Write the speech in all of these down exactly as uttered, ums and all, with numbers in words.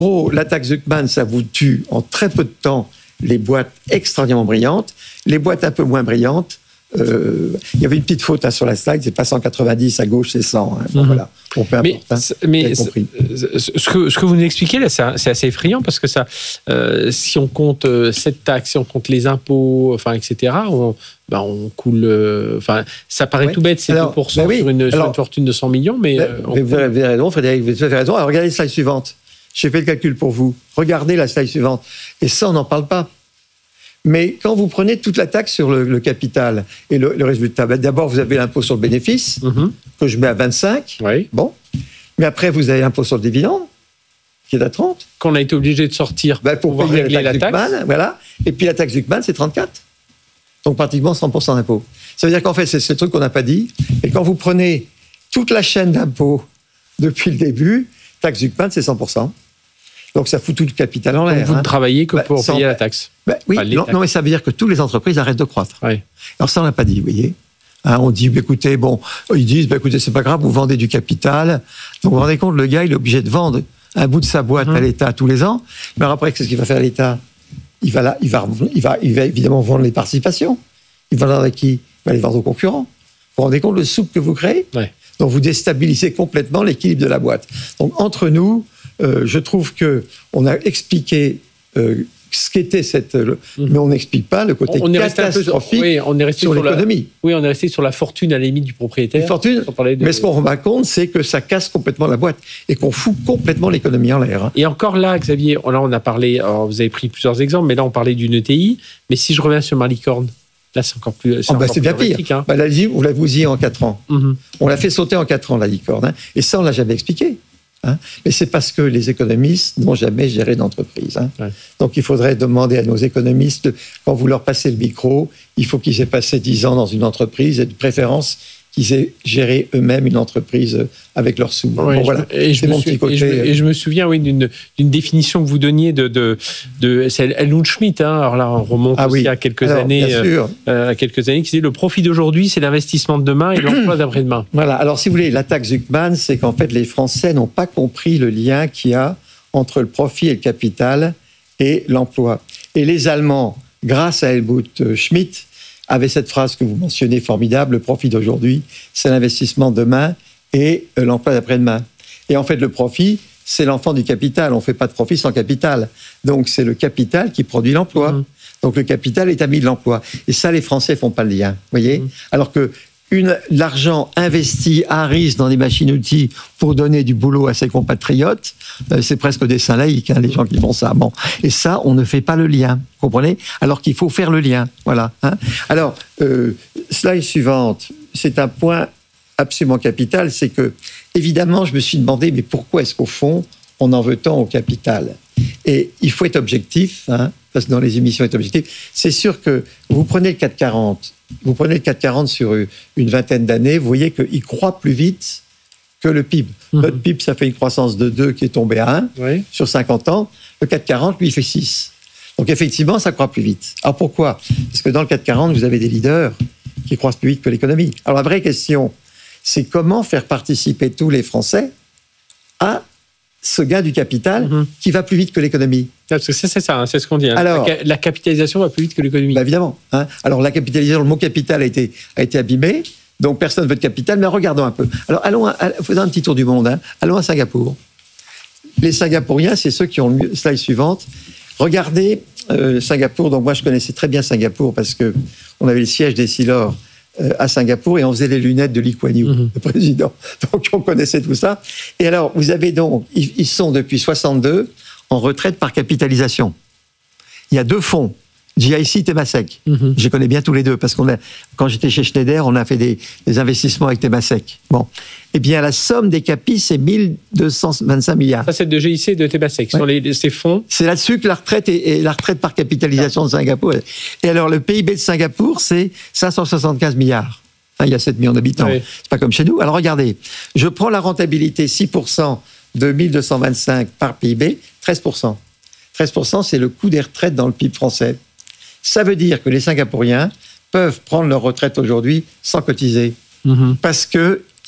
En gros, la taxe Zucman, ça vous tue en très peu de temps les boîtes extraordinairement brillantes. Les boîtes un peu moins brillantes, euh, il y avait une petite faute hein, sur la slide, c'est pas cent quatre-vingt-dix, à gauche c'est cent. Hein. Bon, mmh. Voilà, bon, peu importe. Mais, hein, mais ce, que, ce que vous nous expliquez là, c'est, c'est assez effrayant parce que ça, euh, si on compte euh, cette taxe, si on compte les impôts, enfin, et cetera, on, ben, on coule. Enfin, euh, ça paraît oui. tout bête, c'est alors, deux pour cent ben oui. sur, une, alors, sur une fortune de cent millions, mais. Ben, euh, mais vous avez raison, Frédéric, vous avez raison. Alors, regardez la slide suivante. J'ai fait le calcul pour vous. Regardez la slide suivante. Et ça, on n'en parle pas. Mais quand vous prenez toute la taxe sur le, le capital et le, le résultat, ben d'abord, vous avez l'impôt sur le bénéfice, mm-hmm. que je mets à vingt-cinq. Oui. Bon. Mais après, vous avez l'impôt sur le dividende, qui est à trente. Qu'on a été obligé de sortir ben, pour, pour payer régler la taxe. La taxe. Zucman, voilà. Et puis la taxe Zucman, c'est trente-quatre. Donc pratiquement cent pour cent d'impôt. Ça veut dire qu'en fait, c'est ce truc qu'on n'a pas dit. Et quand vous prenez toute la chaîne d'impôt depuis le début, taxe Zucman, c'est cent pour cent. Donc ça fout tout le capital en l'air. Donc vous hein. ne travaillez que bah, pour sans... payer la taxe. Bah, oui, enfin, non, non, mais ça veut dire que toutes les entreprises arrêtent de croître. Oui. Alors ça, on l'a pas dit, vous voyez. Hein, on dit, bah, écoutez, bon, ils disent, bah, écoutez, c'est pas grave, vous vendez du capital. Donc vous vous rendez compte, le gars, il est obligé de vendre un bout de sa boîte mmh. à l'État tous les ans. Mais alors après, qu'est-ce qu'il va faire l'État ? il va, là, il, va, il, va, il va évidemment vendre les participations. Il va vendre avec qui ? Il va les vendre aux concurrents. Vous vous rendez compte le soupe que vous créez ? Oui. Donc vous déstabilisez complètement l'équilibre de la boîte. Donc entre nous, euh, je trouve qu'on a expliqué euh, ce qu'était cette... Le, mmh. Mais on n'explique pas le côté on est catastrophique sur, oui, on est resté sur, sur l'économie. La, oui, on est resté sur la fortune à la limite du propriétaire. Fortune, de... mais ce qu'on remarque compte, c'est que ça casse complètement la boîte et qu'on fout complètement l'économie en l'air. Hein. Et encore là, Xavier, là on a parlé, alors vous avez pris plusieurs exemples, mais là on parlait d'une E T I, mais si je reviens sur ma licorne, là c'est encore plus... C'est, oh, bah, encore c'est plus bien pire. Hein. Bah, la, vous l'avez vous y en quatre ans. Mm-hmm. On l'a fait sauter en quatre ans, la licorne. Hein. Et ça, on ne l'a jamais expliqué. Hein. Mais c'est parce que les économistes n'ont jamais géré d'entreprise. Hein. Ouais. Donc il faudrait demander à nos économistes, quand vous leur passez le micro, il faut qu'ils aient passé dix ans dans une entreprise et de préférence qu'ils aient géré eux-mêmes une entreprise avec leurs sous. Ouais, bon, voilà. Et je, suis, côté... et, je, et je me souviens oui, d'une, d'une définition que vous donniez de, de, de c'est Helmut Schmidt. Hein, alors là, on remonte ah, aussi oui. à quelques alors, années. Euh, à quelques années, qui disait le profit d'aujourd'hui, c'est l'investissement de demain et l'emploi d'après-demain. Voilà. Alors, si vous voulez, la taxe Zucman, c'est qu'en fait, les Français n'ont pas compris le lien qu'il y a entre le profit et le capital et l'emploi. Et les Allemands, grâce à Helmut Schmidt, avait cette phrase que vous mentionnez formidable, le profit d'aujourd'hui, c'est l'investissement de demain et l'emploi d'après-demain. Et en fait, le profit, c'est l'enfant du capital. On ne fait pas de profit sans capital. Donc, c'est le capital qui produit l'emploi. Mmh. Donc, le capital est ami de l'emploi. Et ça, les Français ne font pas le lien. Vous voyez ? Mmh. Alors que une, l'argent investi à risque dans des machines-outils pour donner du boulot à ses compatriotes, euh, c'est presque des saints laïcs, hein, les gens qui font ça. Bon. Et ça, on ne fait pas le lien, vous comprenez ? Alors qu'il faut faire le lien. Voilà. Hein. Alors, euh, slide suivante, c'est un point absolument capital, c'est que, évidemment, je me suis demandé, mais pourquoi est-ce qu'au fond, on en veut tant au capital ? Et il faut être objectif, hein, parce que dans les émissions, être objectif. C'est sûr que vous prenez le CAC quarante, vous prenez le CAC quarante sur une vingtaine d'années, vous voyez qu'il croît plus vite que le P I B. Mmh. Notre P I B, ça fait une croissance de deux qui est tombée à un oui. sur cinquante ans. Le CAC quarante, lui, il fait six. Donc effectivement, ça croît plus vite. Alors pourquoi ? Parce que dans le CAC quarante, vous avez des leaders qui croissent plus vite que l'économie. Alors la vraie question, c'est comment faire participer tous les Français à ce gain du capital mmh. qui va plus vite que l'économie. Parce que c'est, c'est ça, hein, c'est ce qu'on dit. Hein. Alors, la, la capitalisation va plus vite que l'économie. Bah évidemment. Hein. Alors la capitalisation, le mot capital a été, a été abîmé, donc personne ne veut de capital, mais regardons un peu. Alors allons, à, faisons un petit tour du monde. Hein. Allons à Singapour. Les Singapouriens, c'est ceux qui ont le slide suivante. Regardez euh, Singapour. Donc moi, je connaissais très bien Singapour parce que on avait le siège d'Essilor à Singapour et on faisait les lunettes de Lee Kuan Yew, mmh. le président. Donc on connaissait tout ça. Et alors, vous avez donc, ils sont depuis soixante-deux en retraite par capitalisation. Il y a deux fonds, G I C, Temasek. Mmh. Je les connais bien tous les deux parce qu'on a, quand j'étais chez Schneider, on a fait des, des investissements avec Temasek. Bon. Eh bien, la somme des capis, c'est mille deux cent vingt-cinq milliards. Ça, c'est de G I C et de Temasek. Ouais. Sur les, ces fonds. C'est là-dessus que la retraite est, est la retraite par capitalisation ah. de Singapour. Et alors, le P I B de Singapour, c'est cinq cent soixante-quinze milliards. Enfin, il y a sept millions d'habitants. Oui. C'est pas comme chez nous. Alors, regardez. Je prends la rentabilité six pour cent de mille deux cent vingt-cinq par P I B, treize pour cent. treize pour cent, c'est le coût des retraites dans le P I B français. Ça veut dire que les Singapouriens peuvent prendre leur retraite aujourd'hui sans cotiser. Mmh. Parce que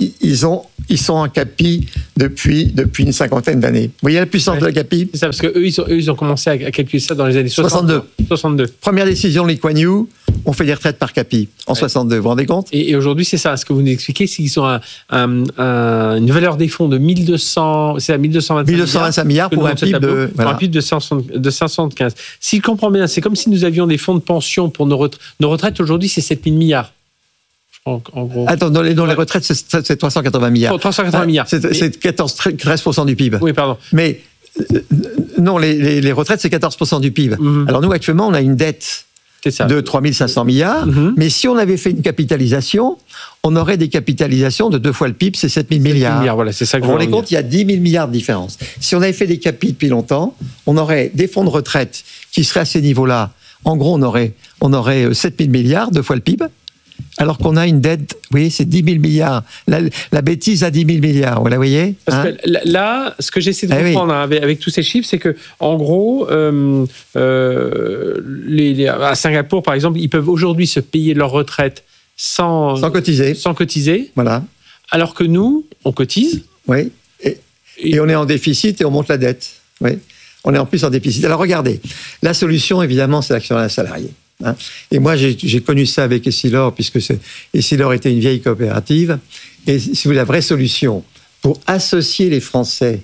ils, ont, ils sont en capi depuis, depuis une cinquantaine d'années. Vous voyez la puissance ouais. de la capi ? C'est ça, parce qu'eux, ils, ont, eux, ils ont commencé à calculer ça dans les années soixante-deux. soixante-deux. Première décision, Lee Kuan Yew, on fait des retraites par capi en ouais. soixante-deux. Vous vous rendez compte ? Et, et aujourd'hui, c'est ça. Ce que vous nous expliquez, c'est qu'ils ont un, un, un, une valeur des fonds de mille deux cents, c'est à mille deux cent vingt-cinq milliards pour un P I B de, voilà. pour un P I B de, cinq cent soixante-quinze. Si je comprends bien, c'est comme si nous avions des fonds de pension pour nos retraites. Nos retraites aujourd'hui, c'est sept mille milliards. En, en gros. Attends, dans les, dans les retraites, c'est, c'est trois cent quatre-vingts milliards. trois cent quatre-vingts milliards. C'est, mais... c'est quatorze treize pour cent du P I B. Oui, pardon. Mais euh, non, les, les, les retraites, c'est quatorze pour cent du P I B. Mm-hmm. Alors nous, actuellement, on a une dette ça. de trois mille cinq cents milliards. Mm-hmm. Mais si on avait fait une capitalisation, on aurait des capitalisations de deux fois le P I B, c'est sept mille milliards. milliards, voilà, c'est ça que vous vous rendez compte, il y a dix mille milliards de différence. Si on avait fait des capis depuis longtemps, on aurait des fonds de retraite qui seraient à ces niveaux-là. En gros, on aurait, on aurait sept mille milliards, deux fois le P I B. Alors qu'on a une dette, vous voyez, c'est dix mille milliards. La, la bêtise à dix mille milliards, vous la voyez ? Parce hein que là, ce que j'essaie de comprendre ah oui. avec, avec tous ces chiffres, c'est que, en gros, euh, euh, les, les, à Singapour, par exemple, ils peuvent aujourd'hui se payer leur retraite sans, sans cotiser. Sans cotiser. Voilà. Alors que nous, on cotise. Oui. Et, et, et on est en déficit et on monte la dette. Oui. On est en plus en déficit. Alors regardez, la solution, évidemment, c'est l'actionnariat salarié. Hein. Et moi, j'ai, j'ai connu ça avec Essilor, puisque c'est, Essilor était une vieille coopérative. Et si vous voulez, la vraie solution pour associer les Français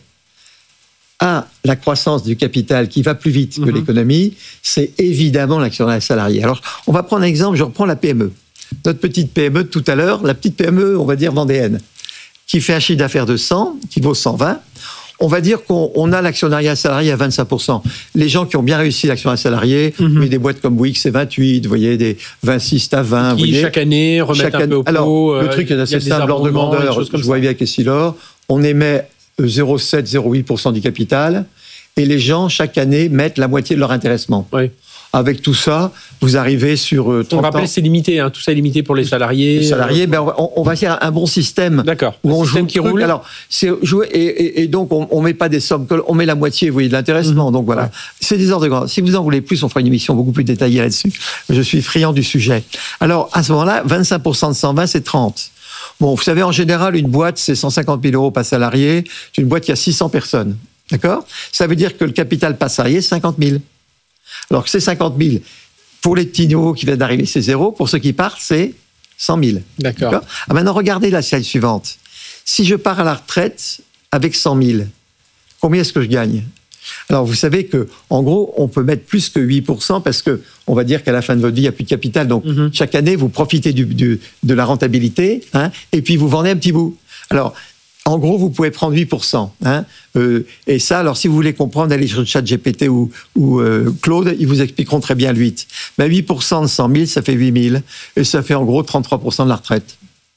à la croissance du capital qui va plus vite que mmh. l'économie, c'est évidemment l'actionnariat salarié. Alors, on va prendre un exemple, je reprends la P M E. Notre petite P M E de tout à l'heure, la petite P M E, on va dire vendéenne, qui fait un chiffre d'affaires de cent, qui vaut cent vingt. On va dire qu'on on a l'actionnariat salarié à vingt-cinq pour cent. Les gens qui ont bien réussi l'actionnariat salarié, mm-hmm. mais des boîtes comme Bouygues, c'est vingt-huit, vous voyez, des vingt-six à vingt. Qui, vous voyez, chaque année, remettent chaque un peu au pot. Alors, euh, le truc est assez simple, l'ordre de grandeur, je vois bien avec Essilor, on émet zéro virgule sept à zéro virgule huit pour cent du capital, et les gens, chaque année, mettent la moitié de leur intéressement. Oui. Avec tout ça, vous arrivez sur euh, trente On rappelle, ans. C'est limité, hein, tout ça est limité pour les salariés. Les salariés, ben, on, on va faire un bon système. D'accord. Où un on système joue qui truc. roule. Alors, c'est jouer, et, et, et donc, on ne met pas des sommes, on met la moitié, vous voyez, de l'intéressement. Mmh. Donc voilà. Ouais. C'est des ordres de grandeur. Si vous en voulez plus, on fera une émission beaucoup plus détaillée là-dessus. Je suis friand du sujet. Alors, à ce moment-là, vingt-cinq pour cent de cent vingt, c'est trente. Bon, vous savez, en général, une boîte, c'est cent cinquante mille euros par salarié. C'est une boîte qui a six cents personnes. D'accord ? Ça veut dire que le capital par salarié, c'est cinquante mille. Alors que c'est cinquante mille. Pour les petits nouveaux qui viennent d'arriver, c'est zéro. Pour ceux qui partent, c'est cent mille. D'accord. D'accord ? Ah, maintenant, regardez la slide suivante. Si je pars à la retraite avec cent mille, combien est-ce que je gagne ? Alors, vous savez que, en gros, on peut mettre plus que huit pour cent parce que, on va dire qu'à la fin de votre vie, il n'y a plus de capital. Donc, mm-hmm. chaque année, vous profitez du, du, de la rentabilité, hein, et puis vous vendez un petit bout. Alors, en gros, vous pouvez prendre huit pour cent. Hein, euh, et ça, alors si vous voulez comprendre, allez sur ChatGPT ou, ou euh, Claude, ils vous expliqueront très bien le huit. Ben, huit pour cent de cent mille, ça fait huit mille. Et ça fait en gros trente-trois pour cent de la retraite.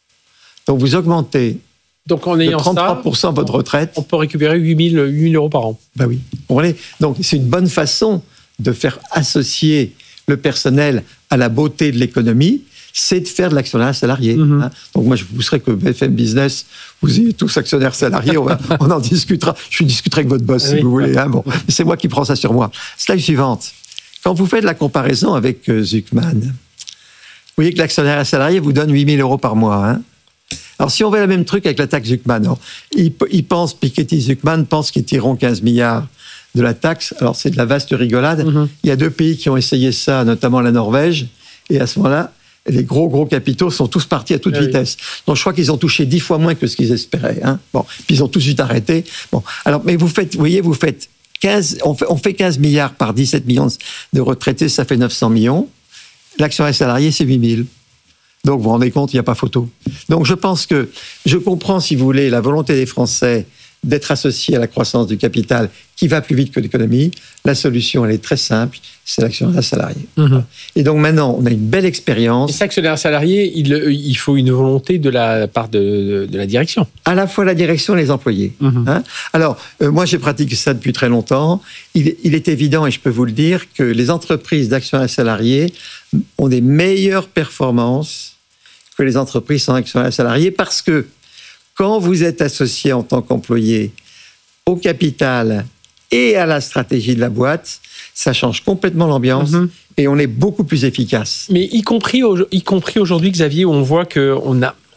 Donc vous augmentez Donc, en ayant de trente-trois pour cent ça, votre retraite. On peut récupérer huit mille euros par an. Ben oui. Donc c'est une bonne façon de faire associer le personnel à la beauté de l'économie. C'est de faire de l'actionnariat salarié. Mm-hmm. Hein. Donc moi, je vous serais que B F M Business, vous êtes tous actionnaires salariés, on, va, on en discutera. Je discuterai avec votre boss, oui, si vous voulez. Hein. Bon, c'est moi qui prends ça sur moi. Slide suivante. Quand vous faites la comparaison avec euh, Zucman, vous voyez que l'actionnariat salarié vous donne huit mille euros par mois. Hein. Alors, si on fait le même truc avec la taxe Zucman, alors, ils, ils pensent, Piketty Zucman pense qu'ils tireront quinze milliards de la taxe. Alors, c'est de la vaste rigolade. Mm-hmm. Il y a deux pays qui ont essayé ça, notamment la Norvège, et à ce moment-là, les gros, gros capitaux sont tous partis à toute oui, vitesse. Donc, je crois qu'ils ont touché dix fois moins que ce qu'ils espéraient. Hein. Bon, puis ils ont tout de suite arrêté. Bon, alors, mais vous faites, vous voyez, vous faites quinze, on fait, on fait quinze milliards par dix-sept millions de retraités, ça fait neuf cents millions. L'actionnaire salarié, c'est huit mille. Donc, vous vous rendez compte, il n'y a pas photo. Donc, je pense que je comprends, si vous voulez, la volonté des Français d'être associés à la croissance du capital qui va plus vite que l'économie. La solution, elle est très simple, c'est l'actionnaire salarié. Mmh. Et donc maintenant, on a une belle expérience. Et cet actionnaire salarié, il, il faut une volonté de la part de, de, de la direction. À la fois la direction et les employés. Mmh. Hein. Alors, euh, moi, j'ai pratiqué ça depuis très longtemps. Il, il est évident, et je peux vous le dire, que les entreprises d'actionnaires salariés ont des meilleures performances que les entreprises sans actionnaires salariés parce que quand vous êtes associé en tant qu'employé au capital et à la stratégie de la boîte, ça change complètement l'ambiance mmh. et on est beaucoup plus efficace. Mais y compris, y compris aujourd'hui, Xavier, où on voit qu'on a,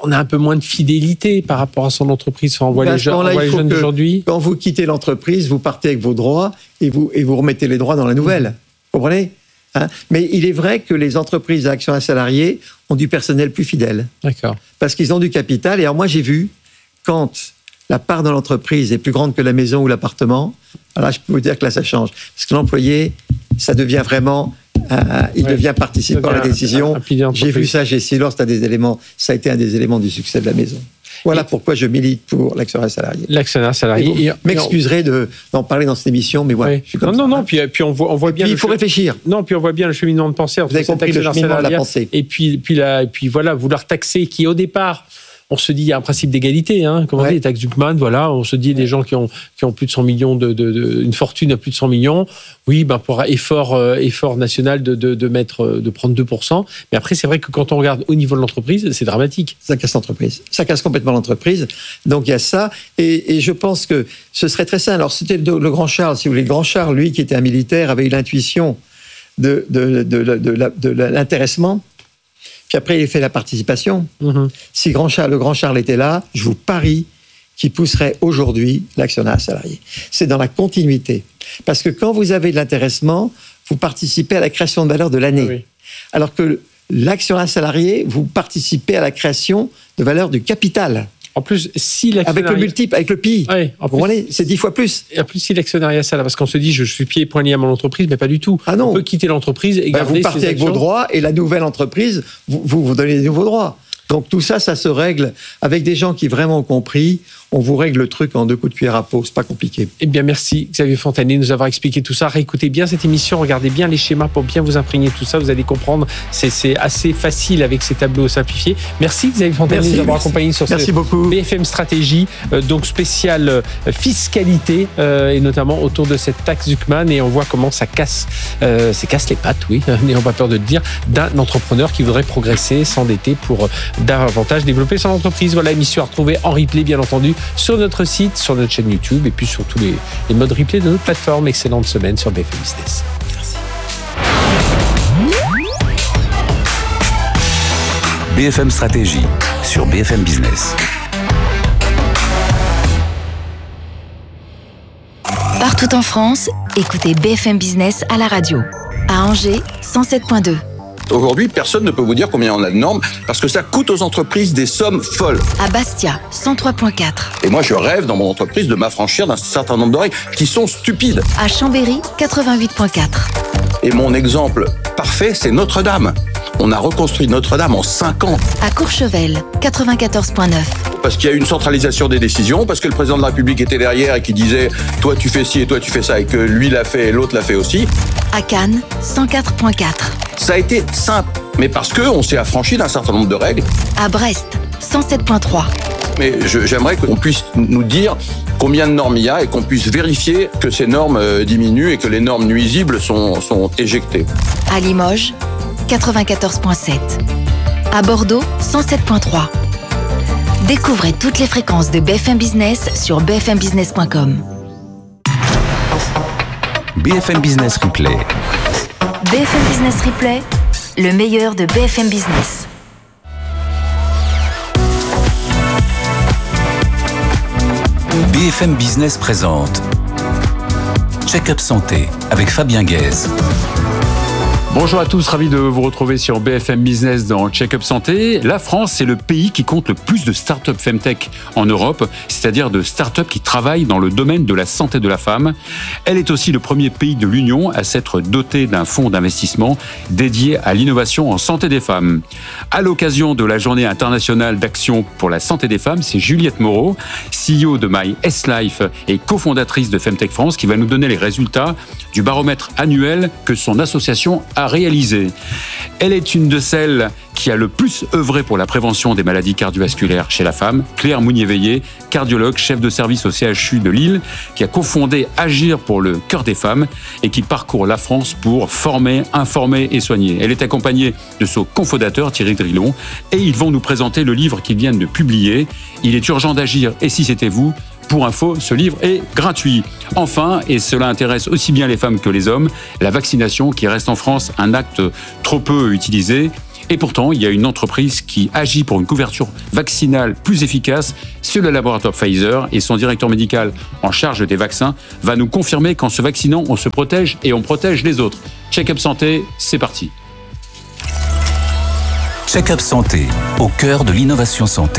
on a un peu moins de fidélité par rapport à son entreprise. Enfin, on voit ben les, jeunes, on voit les jeunes d'aujourd'hui. Quand vous quittez l'entreprise, vous partez avec vos droits et vous, et vous remettez les droits dans la nouvelle. Vous comprenez ? Hein ? Mais il est vrai que les entreprises à actionnaires salariés ont du personnel plus fidèle. D'accord. Parce qu'ils ont du capital. Et alors moi, j'ai vu, quand la part de l'entreprise est plus grande que la maison ou l'appartement, alors là, je peux vous dire que là, ça change. Parce que l'employé, ça devient vraiment... Euh, il ouais. devient participant à la décision. Un, un j'ai vu ça chez Silor, c'est un des éléments, ça a été un des éléments du succès de la maison. Voilà et pourquoi je milite pour l'actionnaire salarié. L'actionnaire salarié. Vous m'excuserez de, d'en parler dans cette émission, mais voilà. Oui. Je suis comme non, ça, non, non, puis, puis on voit, on voit bien. Il faut réfléchir. Non, puis on voit bien le cheminement de pensée. Vous avez compris le cheminement de la pensée. Et puis, puis, la, et puis voilà, vouloir taxer qui, au départ, on se dit, il y a un principe d'égalité, hein. Comment on dit, les taxes Zuckman, voilà, on se dit, les gens qui ont, qui ont plus de cent millions, de, de, de, une fortune à plus de cent millions, oui, ben, pour effort, euh, effort national de, de, de mettre, de prendre deux pour cent. Mais après, c'est vrai que quand on regarde au niveau de l'entreprise, c'est dramatique. Ça casse l'entreprise. Ça casse complètement l'entreprise. Donc, il y a ça. Et, et je pense que ce serait très simple. Alors, c'était le, le grand Charles, si vous voulez. Le grand Charles, lui, qui était un militaire, avait eu l'intuition de, de, de, de, de, de, de l'intéressement. Puis après, il fait la participation. Mmh. Si grand Charles, le grand Charles était là, je vous parie qu'il pousserait aujourd'hui l'actionnariat salarié. C'est dans la continuité. Parce que quand vous avez de l'intéressement, vous participez à la création de valeur de l'année. Oui. Alors que l'actionnariat salarié, vous participez à la création de valeur du capital. En plus, si l'actionnariat... Avec le multiple, avec le P I. Oui, vous voyez, c'est dix fois plus. Et en plus, si l'actionnariat salarié, parce qu'on se dit, je suis pieds et poings liés à mon entreprise, mais pas du tout. Ah non. On peut quitter l'entreprise et ben garder vous partez ses avec actions. Vos droits et la nouvelle entreprise, vous vous, vous donnez des nouveaux droits. Donc tout ça, ça se règle avec des gens qui vraiment ont compris. On vous règle le truc en deux coups de cuillère à peau, c'est pas compliqué. Eh bien, merci Xavier Fontanier de nous avoir expliqué tout ça. Réécoutez bien cette émission, regardez bien les schémas pour bien vous imprégner de tout ça. Vous allez comprendre, c'est, c'est assez facile avec ces tableaux simplifiés. Merci Xavier Fontanier merci, de nous avoir merci. accompagnés sur merci ce beaucoup. B F M Stratégie, euh, donc spéciale euh, fiscalité euh, et notamment autour de cette taxe Zuckman. Et on voit comment ça casse, euh, ça casse les pattes, oui, n'ayons pas peur de le dire, d'un entrepreneur qui voudrait progresser, s'endetter pour davantage développer son entreprise. Voilà, émission à retrouver en replay, bien entendu, sur notre site, sur notre chaîne YouTube et puis sur tous les, les modes replay de notre plateforme. Excellente semaine sur B F M Business. Merci. B F M Stratégie sur B F M Business. Partout en France, écoutez B F M Business à la radio. À Angers, cent sept virgule deux. Aujourd'hui, personne ne peut vous dire combien on a de normes parce que ça coûte aux entreprises des sommes folles. À Bastia, cent trois virgule quatre. Et moi, je rêve dans mon entreprise de m'affranchir d'un certain nombre de règles qui sont stupides. À Chambéry, quatre-vingt-huit virgule quatre. Et mon exemple parfait, c'est Notre-Dame. On a reconstruit Notre-Dame en cinq ans. À Courchevel, quatre-vingt-quatorze virgule neuf. Parce qu'il y a eu une centralisation des décisions, parce que le président de la République était derrière et qui disait « toi tu fais ci et toi tu fais ça » et que lui l'a fait et l'autre l'a fait aussi. À Cannes, cent quatre virgule quatre. Ça a été simple, mais parce qu'on s'est affranchi d'un certain nombre de règles. À Brest, cent sept virgule trois. Mais je, j'aimerais qu'on puisse nous dire combien de normes il y a et qu'on puisse vérifier que ces normes diminuent et que les normes nuisibles sont, sont éjectées. À Limoges, quatre-vingt-quatorze virgule sept. À Bordeaux, cent sept virgule trois. Découvrez toutes les fréquences de B F M Business sur b f m business point com. B F M Business Replay. B F M Business Replay, le meilleur de B F M Business. B F M Business présente Check-up Santé avec Fabien Guèze. Bonjour à tous, ravi de vous retrouver sur B F M Business dans Check-up Santé. La France, c'est le pays qui compte le plus de start-up Femtech en Europe, c'est-à-dire de start-up qui travaillent dans le domaine de la santé de la femme. Elle est aussi le premier pays de l'Union à s'être doté d'un fonds d'investissement dédié à l'innovation en santé des femmes. À l'occasion de la Journée internationale d'action pour la santé des femmes, c'est Juliette Moreau, C E O de My S-Life et cofondatrice de Femtech France, qui va nous donner les résultats du baromètre annuel que son association a réalisé. Elle est une de celles qui a le plus œuvré pour la prévention des maladies cardiovasculaires chez la femme. Claire Mounier-Veillé, cardiologue, chef de service au C H U de Lille, qui a cofondé Agir pour le cœur des femmes et qui parcourt la France pour former, informer et soigner. Elle est accompagnée de son cofondateur Thierry Drilon et ils vont nous présenter le livre qu'ils viennent de publier. Il est urgent d'agir et si c'était vous ? Pour info, ce livre est gratuit. Enfin, et cela intéresse aussi bien les femmes que les hommes, la vaccination qui reste en France un acte trop peu utilisé. Et pourtant, il y a une entreprise qui agit pour une couverture vaccinale plus efficace, c'est le laboratoire Pfizer, et son directeur médical en charge des vaccins va nous confirmer qu'en se vaccinant, on se protège et on protège les autres. Check-up santé, c'est parti. Check-up santé, au cœur de l'innovation santé.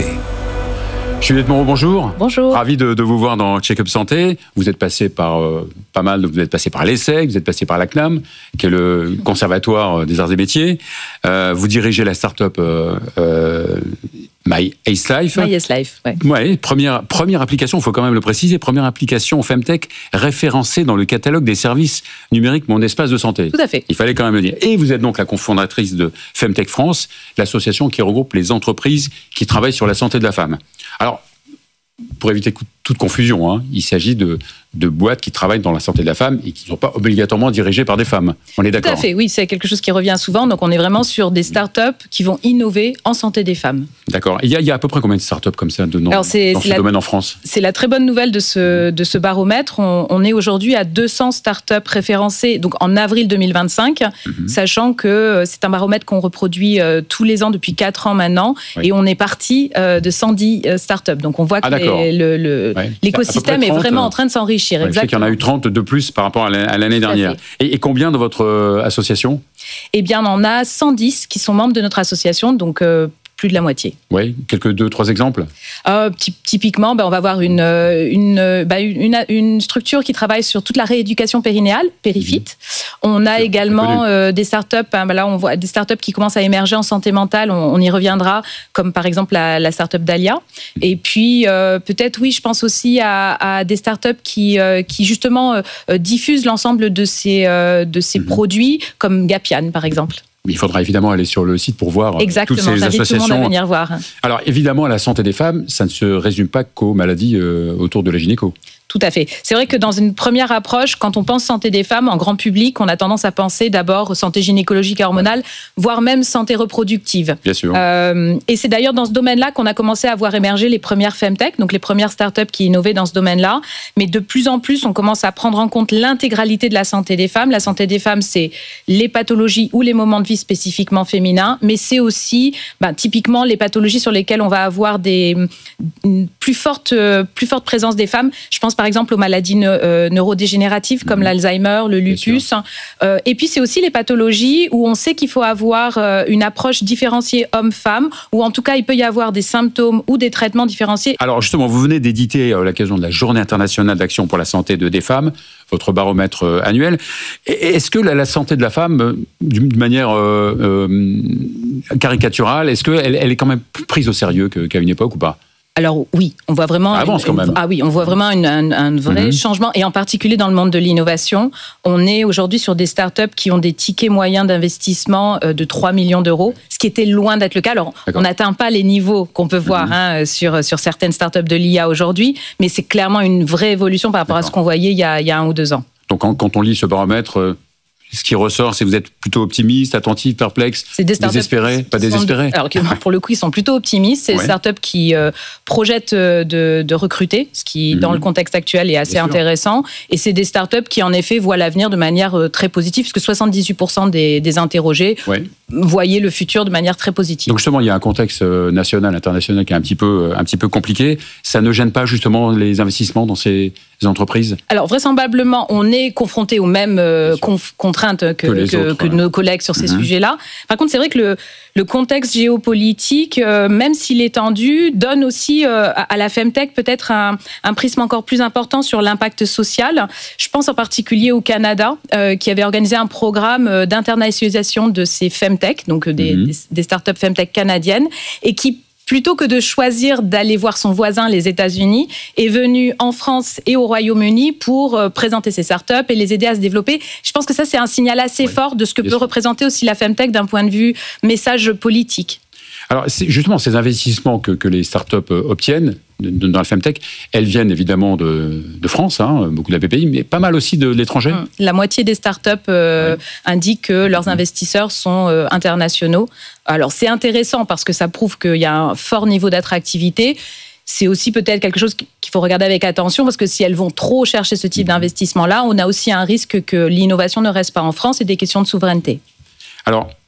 Juliette Moreau, bonjour. Bonjour. Ravi de, de vous voir dans Check-up Santé. Vous êtes passé par euh, pas mal, vous êtes passé par l'E S S E C, vous êtes passé par la C N A M, qui est le Conservatoire des Arts et Métiers. Euh, vous dirigez la start-up euh, euh, My Ace Life. My Ace Life, oui. Ouais, première, première application, il faut quand même le préciser, première application Femtech référencée dans le catalogue des services numériques Mon Espace de Santé. Tout à fait. Il fallait quand même le dire. Et vous êtes donc la cofondatrice de Femtech France, l'association qui regroupe les entreprises qui travaillent sur la santé de la femme. Alors, pour éviter toute confusion, hein, il s'agit de, de boîtes qui travaillent dans la santé de la femme et qui ne sont pas obligatoirement dirigées par des femmes. On est d'accord ? Tout à fait, oui, c'est quelque chose qui revient souvent. Donc, on est vraiment sur des startups qui vont innover en santé des femmes. D'accord. Il y a, il y a à peu près combien de startups comme ça de, dans, Alors, c'est, dans c'est ce la, domaine en France ? C'est la très bonne nouvelle de ce, de ce baromètre. On, on est aujourd'hui à deux cents startups référencées donc en avril deux mille vingt-cinq, mm-hmm. sachant que c'est un baromètre qu'on reproduit euh, tous les ans depuis quatre ans maintenant. Oui. Et on est parti euh, de cent dix euh, startups. Donc, on voit que ah, les, le, le, ouais. l'écosystème est vraiment en train de s'enrichir. Ouais, je sais qu'il y en a eu trente de plus par rapport à l'année dernière. Et, et combien de votre euh, association ? Eh bien, on en a cent dix qui sont membres de notre association, donc euh, plus de la moitié. Oui, quelques deux, trois exemples. Euh, typiquement, ben, on va avoir une, une, ben, une, une structure qui travaille sur toute la rééducation périnéale, Périfit. Mmh. On a c'est également euh, des startups, hein, ben là on voit des startups qui commencent à émerger en santé mentale, on, on y reviendra, comme par exemple la, la startup Dahlia. Mmh. Et puis euh, peut-être, oui, je pense aussi à, à des startups qui, euh, qui justement euh, diffusent l'ensemble de ces, euh, de ces mmh. produits, comme Gapian par exemple. Il faudra évidemment aller sur le site pour voir Exactement, toutes ces associations. Tout le monde à venir voir. Alors évidemment, la santé des femmes, ça ne se résume pas qu'aux maladies euh, autour de la gynéco. Tout à fait. C'est vrai que dans une première approche, quand on pense santé des femmes, en grand public, on a tendance à penser d'abord santé gynécologique et hormonale, voire même santé reproductive. Bien sûr. Euh, et c'est d'ailleurs dans ce domaine-là qu'on a commencé à voir émerger les premières Femtech, donc les premières startups qui innovaient dans ce domaine-là. Mais de plus en plus, on commence à prendre en compte l'intégralité de la santé des femmes. La santé des femmes, c'est les pathologies ou les moments de vie spécifiquement féminins, mais c'est aussi ben, typiquement les pathologies sur lesquelles on va avoir des, une plus forte, plus forte présence des femmes. Je pense par exemple aux maladies euh, neurodégénératives comme mmh. l'Alzheimer, le lupus. Euh, et puis c'est aussi les pathologies où on sait qu'il faut avoir euh, une approche différenciée homme-femme, ou en tout cas il peut y avoir des symptômes ou des traitements différenciés. Alors justement, vous venez d'éditer à l'occasion de la Journée internationale d'action pour la santé de, des femmes, votre baromètre euh, annuel. Et, est-ce que la, la santé de la femme, euh, d'une manière euh, euh, caricaturale, est-ce qu'elle elle est quand même plus prise au sérieux que, qu'à une époque ou pas ? Alors oui, on voit vraiment Ça avance quand même. Ah oui, on voit vraiment une, un, un vrai mm-hmm. changement, et en particulier dans le monde de l'innovation. On est aujourd'hui sur des startups qui ont des tickets moyens d'investissement de trois millions d'euros, ce qui était loin d'être le cas. Alors, D'accord. on n'atteint pas les niveaux qu'on peut voir mm-hmm. hein, sur, sur certaines startups de l'I A aujourd'hui, mais c'est clairement une vraie évolution par rapport D'accord. à ce qu'on voyait il y, a, il y a un ou deux ans. Donc quand, quand on lit ce baromètre... Euh... Ce qui ressort, c'est que vous êtes plutôt optimiste, attentif, perplexe, c'est des désespéré, pas désespéré. Alors pour le coup, ils sont plutôt optimistes. C'est ouais. des startups qui euh, projettent de, de recruter, ce qui, mmh. dans le contexte actuel, est assez Bien intéressant. Sûr. Et c'est des startups qui, en effet, voient l'avenir de manière euh, très positive, puisque soixante-dix-huit pour cent des, des interrogés ouais. voyaient le futur de manière très positive. Donc justement, il y a un contexte national, international qui est un petit peu, un petit peu compliqué. Ça ne gêne pas justement les investissements dans ces entreprises ? Alors vraisemblablement, on est confronté aux mêmes euh, conf- contraintes que, que, que, autres, que ouais. nos collègues sur ces mmh. sujets-là. Par contre, c'est vrai que le, le contexte géopolitique, euh, même s'il est tendu, donne aussi euh, à, à la Femtech peut-être un, un prisme encore plus important sur l'impact social. Je pense en particulier au Canada, euh, qui avait organisé un programme d'internationalisation de ces Femtech, donc des, mmh. des, des startups Femtech canadiennes, et qui plutôt que de choisir d'aller voir son voisin, les États-Unis, est venu en France et au Royaume-Uni pour présenter ses startups et les aider à se développer. Je pense que ça, c'est un signal assez oui, fort de ce que peut sûr. représenter aussi la Femtech d'un point de vue message politique. Alors, c'est justement, ces investissements que, que les startups obtiennent dans la Femtech, elles viennent évidemment de, de France, hein, beaucoup de la B P I, mais pas mal aussi de, de l'étranger. La moitié des startups euh, ouais. indiquent que leurs investisseurs sont euh, internationaux. Alors, c'est intéressant parce que ça prouve qu'il y a un fort niveau d'attractivité. C'est aussi peut-être quelque chose qu'il faut regarder avec attention, parce que si elles vont trop chercher ce type d'investissement-là, on a aussi un risque que l'innovation ne reste pas en France et des questions de souveraineté. Alors,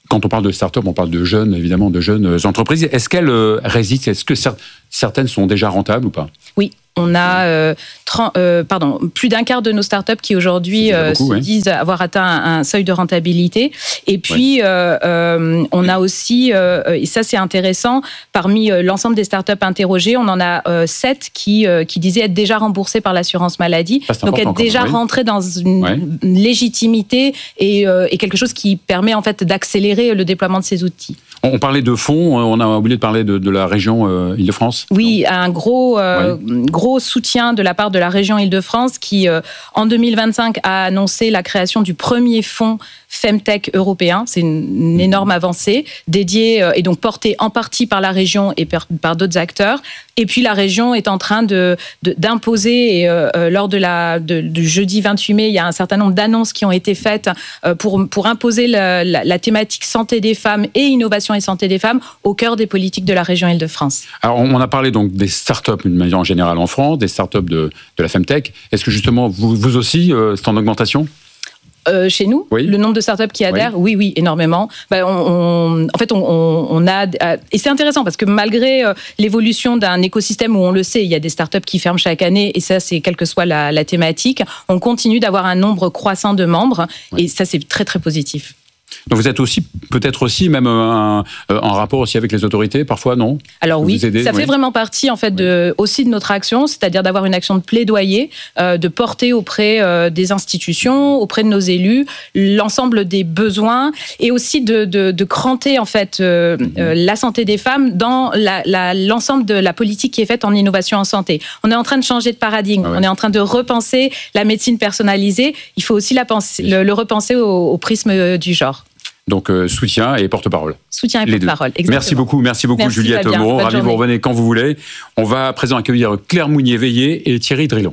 quand on parle de start-up, on parle de jeunes, évidemment, de jeunes entreprises. Est-ce qu'elles euh, résistent? Est-ce que cer- certaines sont déjà rentables ou pas? Oui. On a euh, trente, euh, pardon, plus d'un quart de nos startups qui aujourd'hui euh, beaucoup, se ouais. disent avoir atteint un, un seuil de rentabilité. Et puis, ouais. euh, euh, on a aussi, euh, et ça c'est intéressant, parmi euh, l'ensemble des startups interrogées, on en a euh, sept qui, euh, qui disaient être déjà remboursées par l'assurance maladie. Ah, donc être déjà oui. rentrées dans une ouais. légitimité et, euh, et quelque chose qui permet en fait d'accélérer le déploiement de ces outils. On parlait de fonds, on a oublié de parler de, de la région euh, Île-de-France. Oui, non. un gros, euh, ouais. gros soutien de la part de la région Île-de-France qui, euh, en deux mille vingt-cinq, a annoncé la création du premier fonds Femtech européen. C'est une, une énorme avancée, dédié euh, et donc porté en partie par la région et par, par d'autres acteurs. Et puis la région est en train de, de, d'imposer, et, euh, lors de la, de, du jeudi vingt-huit mai, il y a un certain nombre d'annonces qui ont été faites euh, pour, pour imposer la, la, la thématique santé des femmes et innovation et santé des femmes au cœur des politiques de la région Île-de-France. Alors on a parlé donc des startups d'une manière générale en France, des startups de, de la Femtech. Est-ce que justement vous, vous aussi, euh, c'est en augmentation ? Euh, chez nous, oui. le nombre de startups qui adhèrent, oui, oui, oui énormément. Ben, on, on, en fait, on, on a... Et c'est intéressant parce que malgré euh, l'évolution d'un écosystème où on le sait, il y a des startups qui ferment chaque année, et ça, c'est quelle que soit la, la thématique, on continue d'avoir un nombre croissant de membres, oui. et ça, c'est très, très positif. Donc vous êtes aussi, peut-être aussi, même un, euh, en rapport aussi avec les autorités, parfois, non ? Alors oui, aider, ça oui. fait vraiment partie en fait de, aussi de notre action, c'est-à-dire d'avoir une action de plaidoyer, euh, de porter auprès euh, des institutions, auprès de nos élus, l'ensemble des besoins, et aussi de, de, de cranter en fait euh, mmh. euh, la santé des femmes dans la, la, l'ensemble de la politique qui est faite en innovation en santé. On est en train de changer de paradigme, ah ouais. on est en train de repenser la médecine personnalisée, il faut aussi la penser, le, le repenser au, au prisme du genre. Donc, euh, soutien et porte-parole. Soutien et porte-parole, exactement. Merci beaucoup, merci beaucoup merci Juliette Fabien, Moreau. Ravi, vous revenez quand vous voulez. On va à présent accueillir Claire Mounier-Veillé et Thierry Drilon.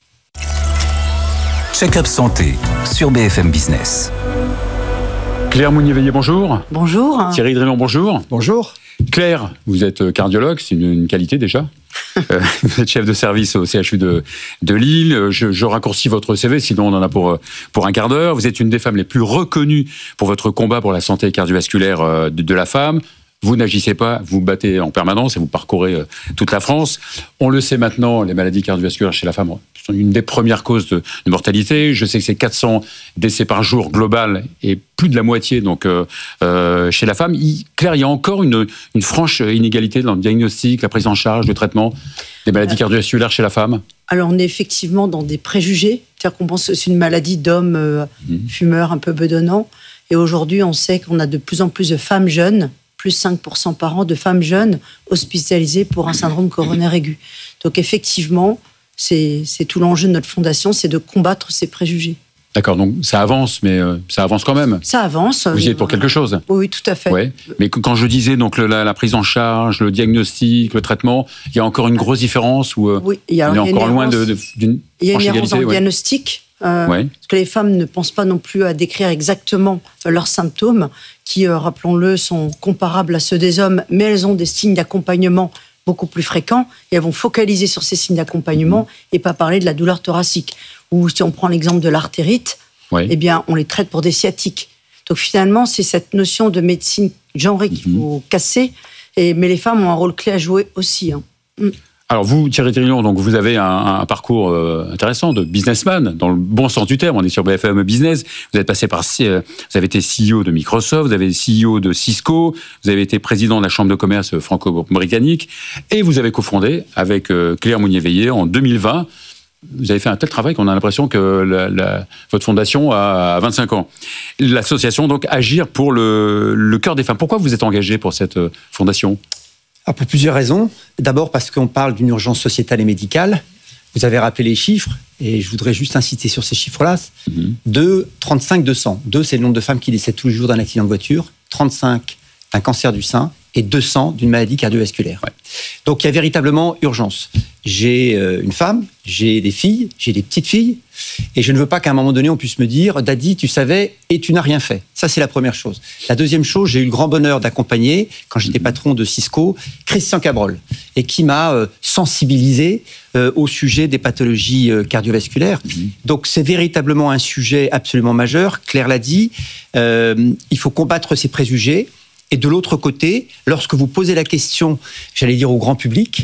Check-up santé sur B F M Business. Claire Mounier-Veillé, bonjour. Bonjour. Thierry Drilon, bonjour. Bonjour. Claire, vous êtes cardiologue, c'est une, une qualité déjà. euh, vous êtes chef de service au C H U de, de Lille. Je, je raccourcis votre C V, sinon on en a pour, pour un quart d'heure. Vous êtes une des femmes les plus reconnues pour votre combat pour la santé cardiovasculaire de, de la femme. Vous n'agissez pas, vous battez en permanence et vous parcourez euh, toute la France. On le sait maintenant, les maladies cardiovasculaires chez la femme sont une des premières causes de, de mortalité. Je sais que c'est quatre cents décès par jour global et plus de la moitié donc euh, euh, chez la femme. Il, Claire, il y a encore une, une franche inégalité dans le diagnostic, la prise en charge, le traitement des maladies cardiovasculaires chez la femme. Alors on est effectivement dans des préjugés, c'est-à-dire qu'on pense que c'est une maladie d'hommes euh, mmh. fumeurs un peu bedonnants. Et aujourd'hui, on sait qu'on a de plus en plus de femmes jeunes, plus cinq pour cent par an de femmes jeunes hospitalisées pour un syndrome coronaire aigu. Donc effectivement, c'est, c'est tout l'enjeu de notre fondation, c'est de combattre ces préjugés. D'accord, donc ça avance, mais euh, ça avance quand même. Ça avance. Vous y êtes pour quelque chose. Oui, tout à fait. Ouais. Mais quand je disais donc le, la, la prise en charge, le diagnostic, le traitement, il y a encore une grosse différence ou euh, oui, il y a on est encore loin de, de, d'une il y a une errance dans le ouais. diagnostic. Euh, ouais. Parce que les femmes ne pensent pas non plus à décrire exactement leurs symptômes, qui, euh, rappelons-le, sont comparables à ceux des hommes, mais elles ont des signes d'accompagnement beaucoup plus fréquents, et elles vont focaliser sur ces signes d'accompagnement mmh. et pas parler de la douleur thoracique. Ou si on prend l'exemple de l'artérite, ouais. eh bien, on les traite pour des sciatiques. Donc finalement, c'est cette notion de médecine genrée qu'il mmh. faut casser, et, mais les femmes ont un rôle clé à jouer aussi. Hein. Mmh. Alors vous, Thierry Drilon, donc vous avez un, un parcours euh, intéressant de businessman, dans le bon sens du terme. On est sur B F M Business. Vous êtes passé par, euh, vous avez été C E O de Microsoft, vous avez été C E O de Cisco, vous avez été président de la Chambre de commerce franco-britannique, et vous avez cofondé avec euh, Claire Mounier-Veillé en deux mille vingt. Vous avez fait un tel travail qu'on a l'impression que la, la, votre fondation a vingt-cinq ans. L'association donc Agir pour le, le cœur des femmes. Pourquoi vous êtes engagé pour cette euh, fondation ? Alors pour plusieurs raisons. D'abord parce qu'on parle d'une urgence sociétale et médicale. Vous avez rappelé les chiffres, et je voudrais juste insister sur ces chiffres-là. Mm-hmm. deux, trente-cinq, deux cents. deux, c'est le nombre de femmes qui décèdent tous les jours d'un accident de voiture. trente-cinq, d'un cancer du sein. et deux cents d'une maladie cardiovasculaire. Ouais. Donc il y a véritablement urgence. J'ai euh, une femme, j'ai des filles, j'ai des petites filles, et je ne veux pas qu'à un moment donné on puisse me dire « Daddy, tu savais et tu n'as rien fait ». Ça, c'est la première chose. La deuxième chose, j'ai eu le grand bonheur d'accompagner, quand j'étais patron de Cisco, Christian Cabrol, et qui m'a euh, sensibilisé euh, au sujet des pathologies euh, cardiovasculaires. Mmh. Donc c'est véritablement un sujet absolument majeur. Claire l'a dit, euh, il faut combattre ces préjugés. Et de l'autre côté, lorsque vous posez la question, j'allais dire au grand public,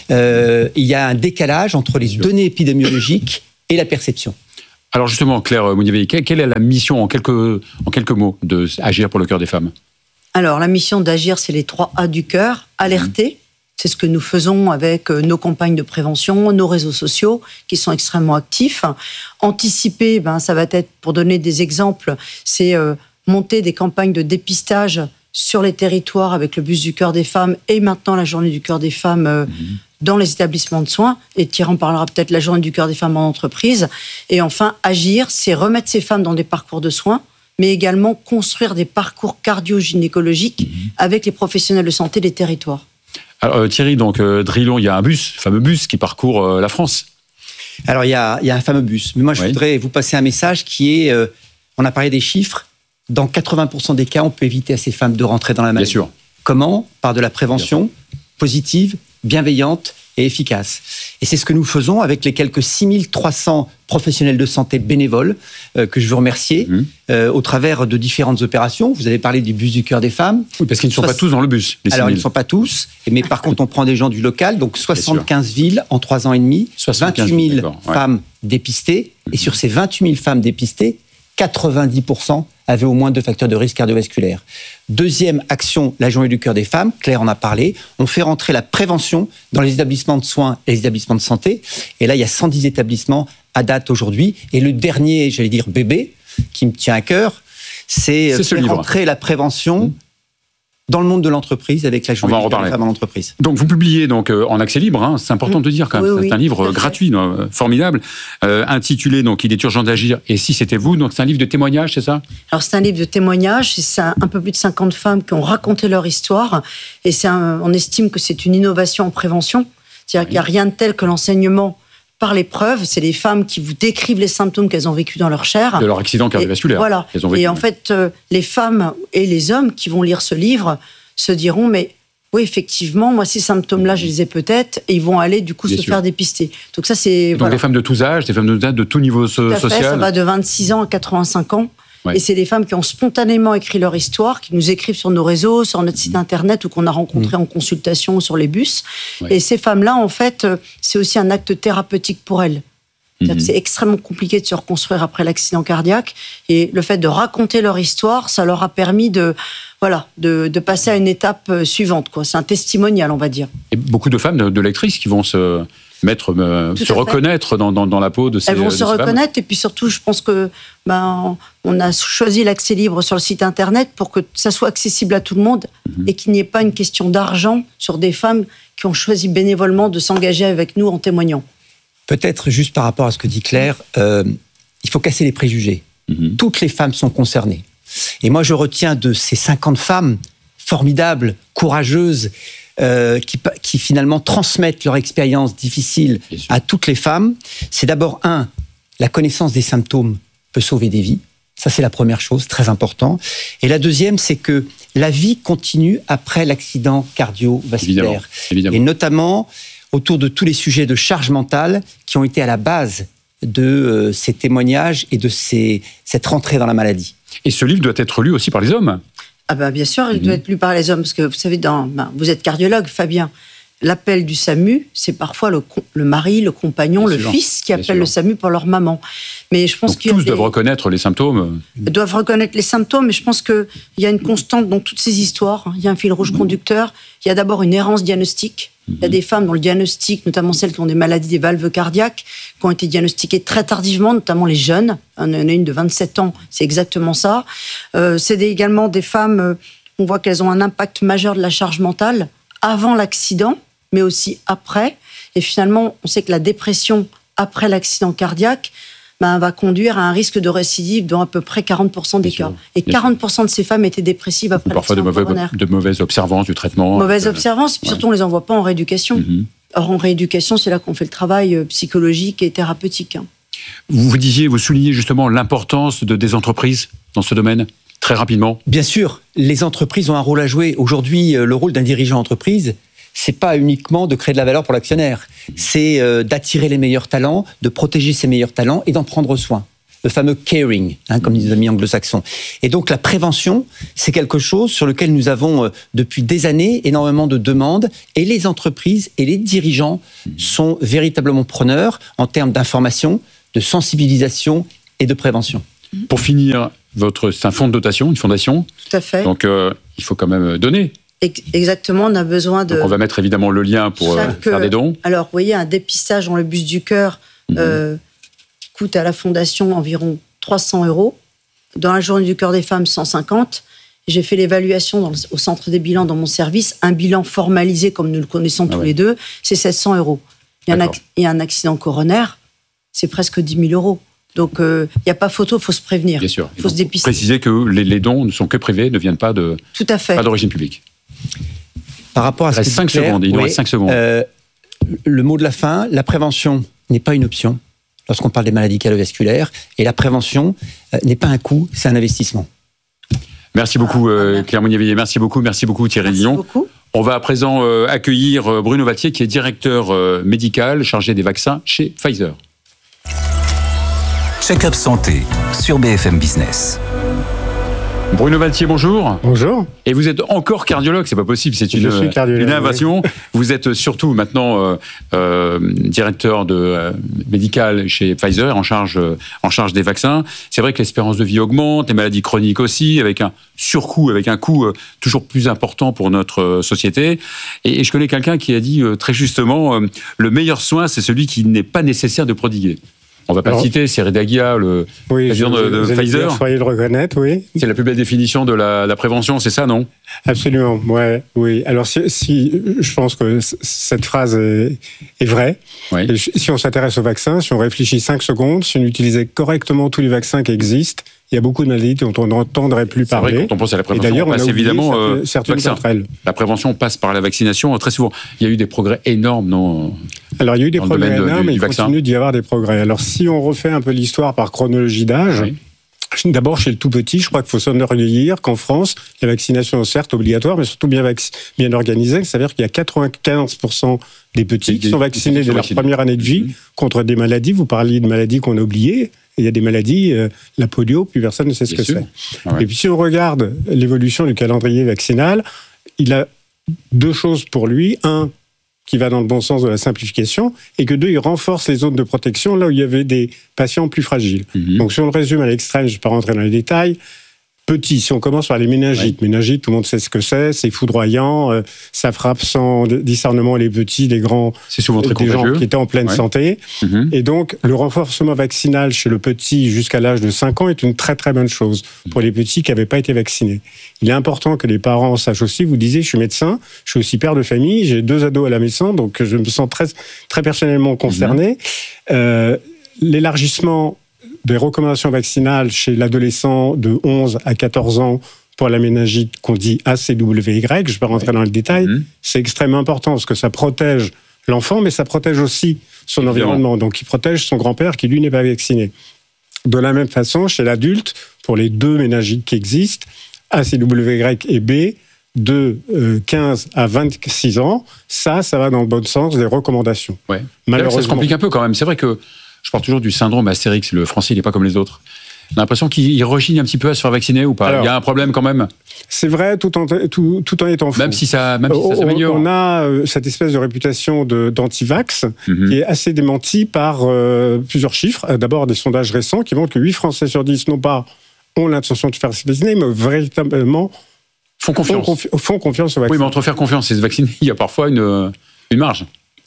euh, il y a un décalage entre les données épidémiologiques et la perception. Alors justement, Claire Mounier-Veillet, quelle est la mission en quelques, en quelques mots de Agir pour le cœur des femmes ? Alors la mission d'Agir, c'est les trois A du cœur, alerter. Mmh. C'est ce que nous faisons avec nos campagnes de prévention, nos réseaux sociaux qui sont extrêmement actifs. Anticiper, ben, ça va être, pour donner des exemples, c'est euh, monter des campagnes de dépistage sur les territoires avec le bus du cœur des femmes et maintenant la journée du cœur des femmes euh, mmh. dans les établissements de soins. Et Thierry en parlera peut-être, la journée du cœur des femmes en entreprise. Et enfin, agir, c'est remettre ces femmes dans des parcours de soins, mais également construire des parcours cardio-gynécologiques mmh. avec les professionnels de santé des territoires. Alors euh, Thierry, donc euh, Drillon, il y a un bus, le fameux bus qui parcourt euh, la France. Alors il y a, il y a un fameux bus, mais moi je oui. voudrais vous passer un message qui est, euh, on a parlé des chiffres, dans quatre-vingts pour cent des cas, on peut éviter à ces femmes de rentrer dans la maladie. Bien sûr. Comment ? Par de la prévention positive, bienveillante et efficace. Et c'est ce que nous faisons avec les quelques six mille trois cents professionnels de santé bénévoles euh, que je veux remercier mmh. euh, au travers de différentes opérations. Vous avez parlé du bus du cœur des femmes. Oui, parce qu'ils ne sont Soix... pas tous dans le bus. Les Alors, ils ne sont pas tous, mais par contre, on prend des gens du local, donc soixante-quinze villes en trois ans et demi, vingt-huit mille femmes ouais. dépistées, mmh. et sur ces vingt-huit mille femmes dépistées, quatre-vingt-dix pour cent avaient au moins deux facteurs de risque cardiovasculaire. Deuxième action, la journée du cœur des femmes, Claire en a parlé, on fait rentrer la prévention dans les établissements de soins et les établissements de santé. Et là, il y a cent dix établissements à date aujourd'hui. Et le dernier, j'allais dire bébé, qui me tient à cœur, c'est, c'est faire rentrer la prévention mmh. dans le monde de l'entreprise avec la journée des femmes en entreprise. Donc vous publiez donc euh, en accès libre, hein, c'est important mmh. de le dire quand même. Oui, c'est oui, un livre gratuit, non, formidable, euh, intitulé donc il est urgent d'agir. Et si c'était vous, donc c'est un livre de témoignages, c'est ça ? Alors c'est un livre de témoignages. C'est un, un peu plus de cinquante femmes qui ont raconté leur histoire. Et c'est un, on estime que c'est une innovation en prévention. C'est-à-dire oui. qu'il n'y a rien de tel que l'enseignement par l'épreuve. C'est les femmes qui vous décrivent les symptômes qu'elles ont vécus dans leur chair. De leur accident cardiovasculaire. Voilà. Qu'elles ont vécu. Et en fait, euh, les femmes et les hommes qui vont lire ce livre se diront, mais oui, effectivement, moi, ces symptômes-là, je les ai peut-être, et ils vont aller, du coup, Bien se sûr. faire dépister. Donc ça, c'est... Donc voilà. des femmes de tous âges, des femmes de, de tout niveau so- tout à fait, social. Ça va de vingt-six ans à quatre-vingt-cinq ans. Ouais. Et c'est des femmes qui ont spontanément écrit leur histoire, qui nous écrivent sur nos réseaux, sur notre site internet, ou qu'on a rencontré mmh. en consultation sur les bus. Ouais. Et ces femmes-là, en fait, c'est aussi un acte thérapeutique pour elles. C'est-à-dire que c'est extrêmement compliqué de se reconstruire après l'accident cardiaque. Et le fait de raconter leur histoire, ça leur a permis de, voilà, de, de passer à une étape suivante, quoi. C'est un testimonial, on va dire. Et beaucoup de femmes de, de lectrices qui vont se mettre, euh, se reconnaître dans, dans, dans la peau de ces femmes. Elles vont se reconnaître. Et puis surtout, je pense que ben, on a choisi l'accès libre sur le site internet pour que ça soit accessible à tout le monde mm-hmm. et qu'il n'y ait pas une question d'argent sur des femmes qui ont choisi bénévolement de s'engager avec nous en témoignant. Peut-être juste par rapport à ce que dit Claire, euh, il faut casser les préjugés. Mmh. Toutes les femmes sont concernées. Et moi, je retiens de ces cinquante femmes formidables, courageuses, euh, qui, qui finalement transmettent leur expérience difficile à toutes les femmes. C'est d'abord, un, la connaissance des symptômes peut sauver des vies. Ça, c'est la première chose, très important. Et la deuxième, c'est que la vie continue après l'accident cardiovasculaire. Évidemment. Évidemment. Et notamment autour de tous les sujets de charge mentale qui ont été à la base de euh, ces témoignages et de ces, cette rentrée dans la maladie. Et ce livre doit être lu aussi par les hommes. Ah ben bien sûr, il mmh. doit être lu par les hommes, parce que vous savez, dans, ben, vous êtes cardiologue, Fabien. L'appel du SAMU, c'est parfois le, le mari, le compagnon, bien le sûr. fils qui appelle le SAMU pour leur maman. Mais je pense Donc tous doivent des... reconnaître les symptômes. Ils doivent reconnaître les symptômes, mais je pense qu'il y a une constante dans toutes ces histoires. Il y a un fil rouge mmh. conducteur. Il y a d'abord une errance diagnostique. Mmh. Il y a des femmes dont le diagnostic, notamment celles qui ont des maladies des valves cardiaques, qui ont été diagnostiquées très tardivement, notamment les jeunes. Il y en a une de vingt-sept ans, c'est exactement ça. Euh, c'est des, également des femmes, euh, on voit qu'elles ont un impact majeur de la charge mentale avant l'accident, mais aussi après. Et finalement, on sait que la dépression après l'accident cardiaque, ben, va conduire à un risque de récidive dans à peu près quarante pour cent des bien cas. Sûr, et quarante pour cent sûr. de ces femmes étaient dépressives après parfois de, mauvais, de mauvaises observances du traitement. Mauvaise euh, observance, puis ouais. surtout on ne les envoie pas en rééducation. Mm-hmm. Or, en rééducation, c'est là qu'on fait le travail psychologique et thérapeutique. Vous, vous disiez, vous soulignez justement l'importance de, des entreprises dans ce domaine, très rapidement. Bien sûr, les entreprises ont un rôle à jouer. Aujourd'hui, le rôle d'un dirigeant d'entreprise, c'est pas uniquement de créer de la valeur pour l'actionnaire, c'est euh, d'attirer les meilleurs talents, de protéger ces meilleurs talents et d'en prendre soin. Le fameux caring, hein, comme disent les amis anglo-saxons. Et donc la prévention, c'est quelque chose sur lequel nous avons, euh, depuis des années, énormément de demandes, et les entreprises et les dirigeants sont véritablement preneurs en termes d'information, de sensibilisation et de prévention. Pour finir, votre, c'est un fonds de dotation, une fondation. Tout à fait. Donc euh, il faut quand même donner. Exactement, on a besoin de... Donc on va mettre évidemment le lien pour Chaque, faire des dons. Alors, vous voyez, un dépistage dans le bus du cœur mmh. euh, coûte à la Fondation environ trois cents euros. Dans la journée du cœur des femmes, cent cinquante. J'ai fait l'évaluation dans le, au centre des bilans dans mon service. Un bilan formalisé, comme nous le connaissons ah tous ouais. les deux, c'est sept cents euros. Il y, a un, il y a un accident coronaire, c'est presque dix mille euros. Donc, il euh, n'y a pas photo, il faut se prévenir. Bien sûr. Il faut se dépister. Préciser que les, les dons ne sont que privés, ne viennent pas de... Tout à fait. Pas d'origine publique. Par rapport à ce il reste cinq secondes, il nous reste cinq secondes. Euh, le mot de la fin, la prévention n'est pas une option lorsqu'on parle des maladies cardiovasculaires, et la prévention euh, n'est pas un coût, c'est un investissement. Merci beaucoup euh, Claire Mounier-Veillé, merci beaucoup, merci beaucoup Thierry Dillon. Merci beaucoup. On va à présent euh, accueillir Bruno Vattier, qui est directeur euh, médical chargé des vaccins chez Pfizer. Check-up santé sur B F M Business. Bruno Vattier, bonjour. Bonjour. Et vous êtes encore cardiologue, c'est pas possible, c'est une, une innovation. Oui. Vous êtes surtout maintenant euh, euh, directeur de, euh, médical chez Pfizer, en charge, euh, en charge des vaccins. C'est vrai que l'espérance de vie augmente, les maladies chroniques aussi, avec un surcoût, avec un coût euh, toujours plus important pour notre euh, société. Et, et je connais quelqu'un qui a dit euh, très justement, euh, le meilleur soin, c'est celui qui n'est pas nécessaire de prodiguer. On ne va pas Alors, le citer, c'est Redagia, le oui, président je, de, de Pfizer. Dire, soyez le reconnaître, oui. C'est la plus belle définition de la, la prévention, c'est ça, non ? Absolument, ouais, oui. Alors, si, si, je pense que cette phrase est, est vraie. Oui. Et si on s'intéresse aux vaccins, si on réfléchit cinq secondes, si on utilisait correctement tous les vaccins qui existent, il y a beaucoup de maladies dont on n'entendrait plus c'est parler. Vrai, quand on pense à la prévention, et d'ailleurs, on passe a évidemment euh, certaines d'entre elles. La prévention passe par la vaccination très souvent. Il y a eu des progrès énormes, non ? Alors, il y a eu des progrès énormes, mais il vaccin. continue d'y avoir des progrès. Alors, si on refait un peu l'histoire par chronologie d'âge, oui. D'abord, chez le tout petit, je crois qu'il faut s'enorgueillir qu'en France, la vaccination est certes obligatoire, mais surtout bien, vac- bien organisée. Ça veut dire qu'il y a quatre-vingt-quinze pour cent des petits des, qui sont vaccinés dès leur première année de vie mmh. contre des maladies. Vous parliez de maladies qu'on a oubliées. Il y a des maladies, euh, la polio, plus personne ne sait ce bien que sûr. c'est. Ah ouais. Et puis, si on regarde l'évolution du calendrier vaccinal, il a deux choses pour lui. Un, qui va dans le bon sens de la simplification, et que deux, il renforce les zones de protection là où il y avait des patients plus fragiles. Mmh. Donc, si on le résume à l'extrême, je ne vais pas rentrer dans les détails, petit, si on commence par les méningites, ouais. méningites, tout le monde sait ce que c'est, c'est foudroyant, euh, ça frappe sans discernement les petits, les grands, c'est souvent très des contagieux. gens qui étaient en pleine ouais. santé. Mmh. Et donc, le renforcement vaccinal chez le petit jusqu'à l'âge de cinq ans est une très très bonne chose pour les petits qui n'avaient pas été vaccinés. Il est important que les parents sachent aussi, vous disiez, je suis médecin, je suis aussi père de famille, j'ai deux ados à la maison, donc je me sens très, très personnellement concerné. Mmh. Euh, l'élargissement des recommandations vaccinales chez l'adolescent de onze à quatorze ans pour la méningite qu'on dit A C W Y, je ne vais pas rentrer ouais. dans le détail, mmh. c'est extrêmement important parce que ça protège l'enfant, mais ça protège aussi son Évidemment. environnement. Donc il protège son grand-père qui, lui, n'est pas vacciné. De la même façon, chez l'adulte, pour les deux méningites qui existent, A C W Y et B, de euh, quinze à vingt-six ans, ça, ça va dans le bon sens des recommandations. Ouais. Malheureusement, ça se complique un peu quand même. C'est vrai que je parle toujours du syndrome Astérix. Le français, il n'est pas comme les autres. On a l'impression qu'il rechigne un petit peu à se faire vacciner ou pas. Alors, il y a un problème quand même. C'est vrai, tout en, tout, tout en étant faux. Même si ça, même si ça s'améliore. On a euh, cette espèce de réputation de, d'anti-vax mm-hmm. qui est assez démentie par euh, plusieurs chiffres. D'abord, des sondages récents qui montrent que huit Français sur dix, non pas ont l'intention de faire se vacciner, mais véritablement font confiance. Font, confi- font confiance au vaccin. Oui, mais entre faire confiance et se vacciner, il y a parfois une, une marge.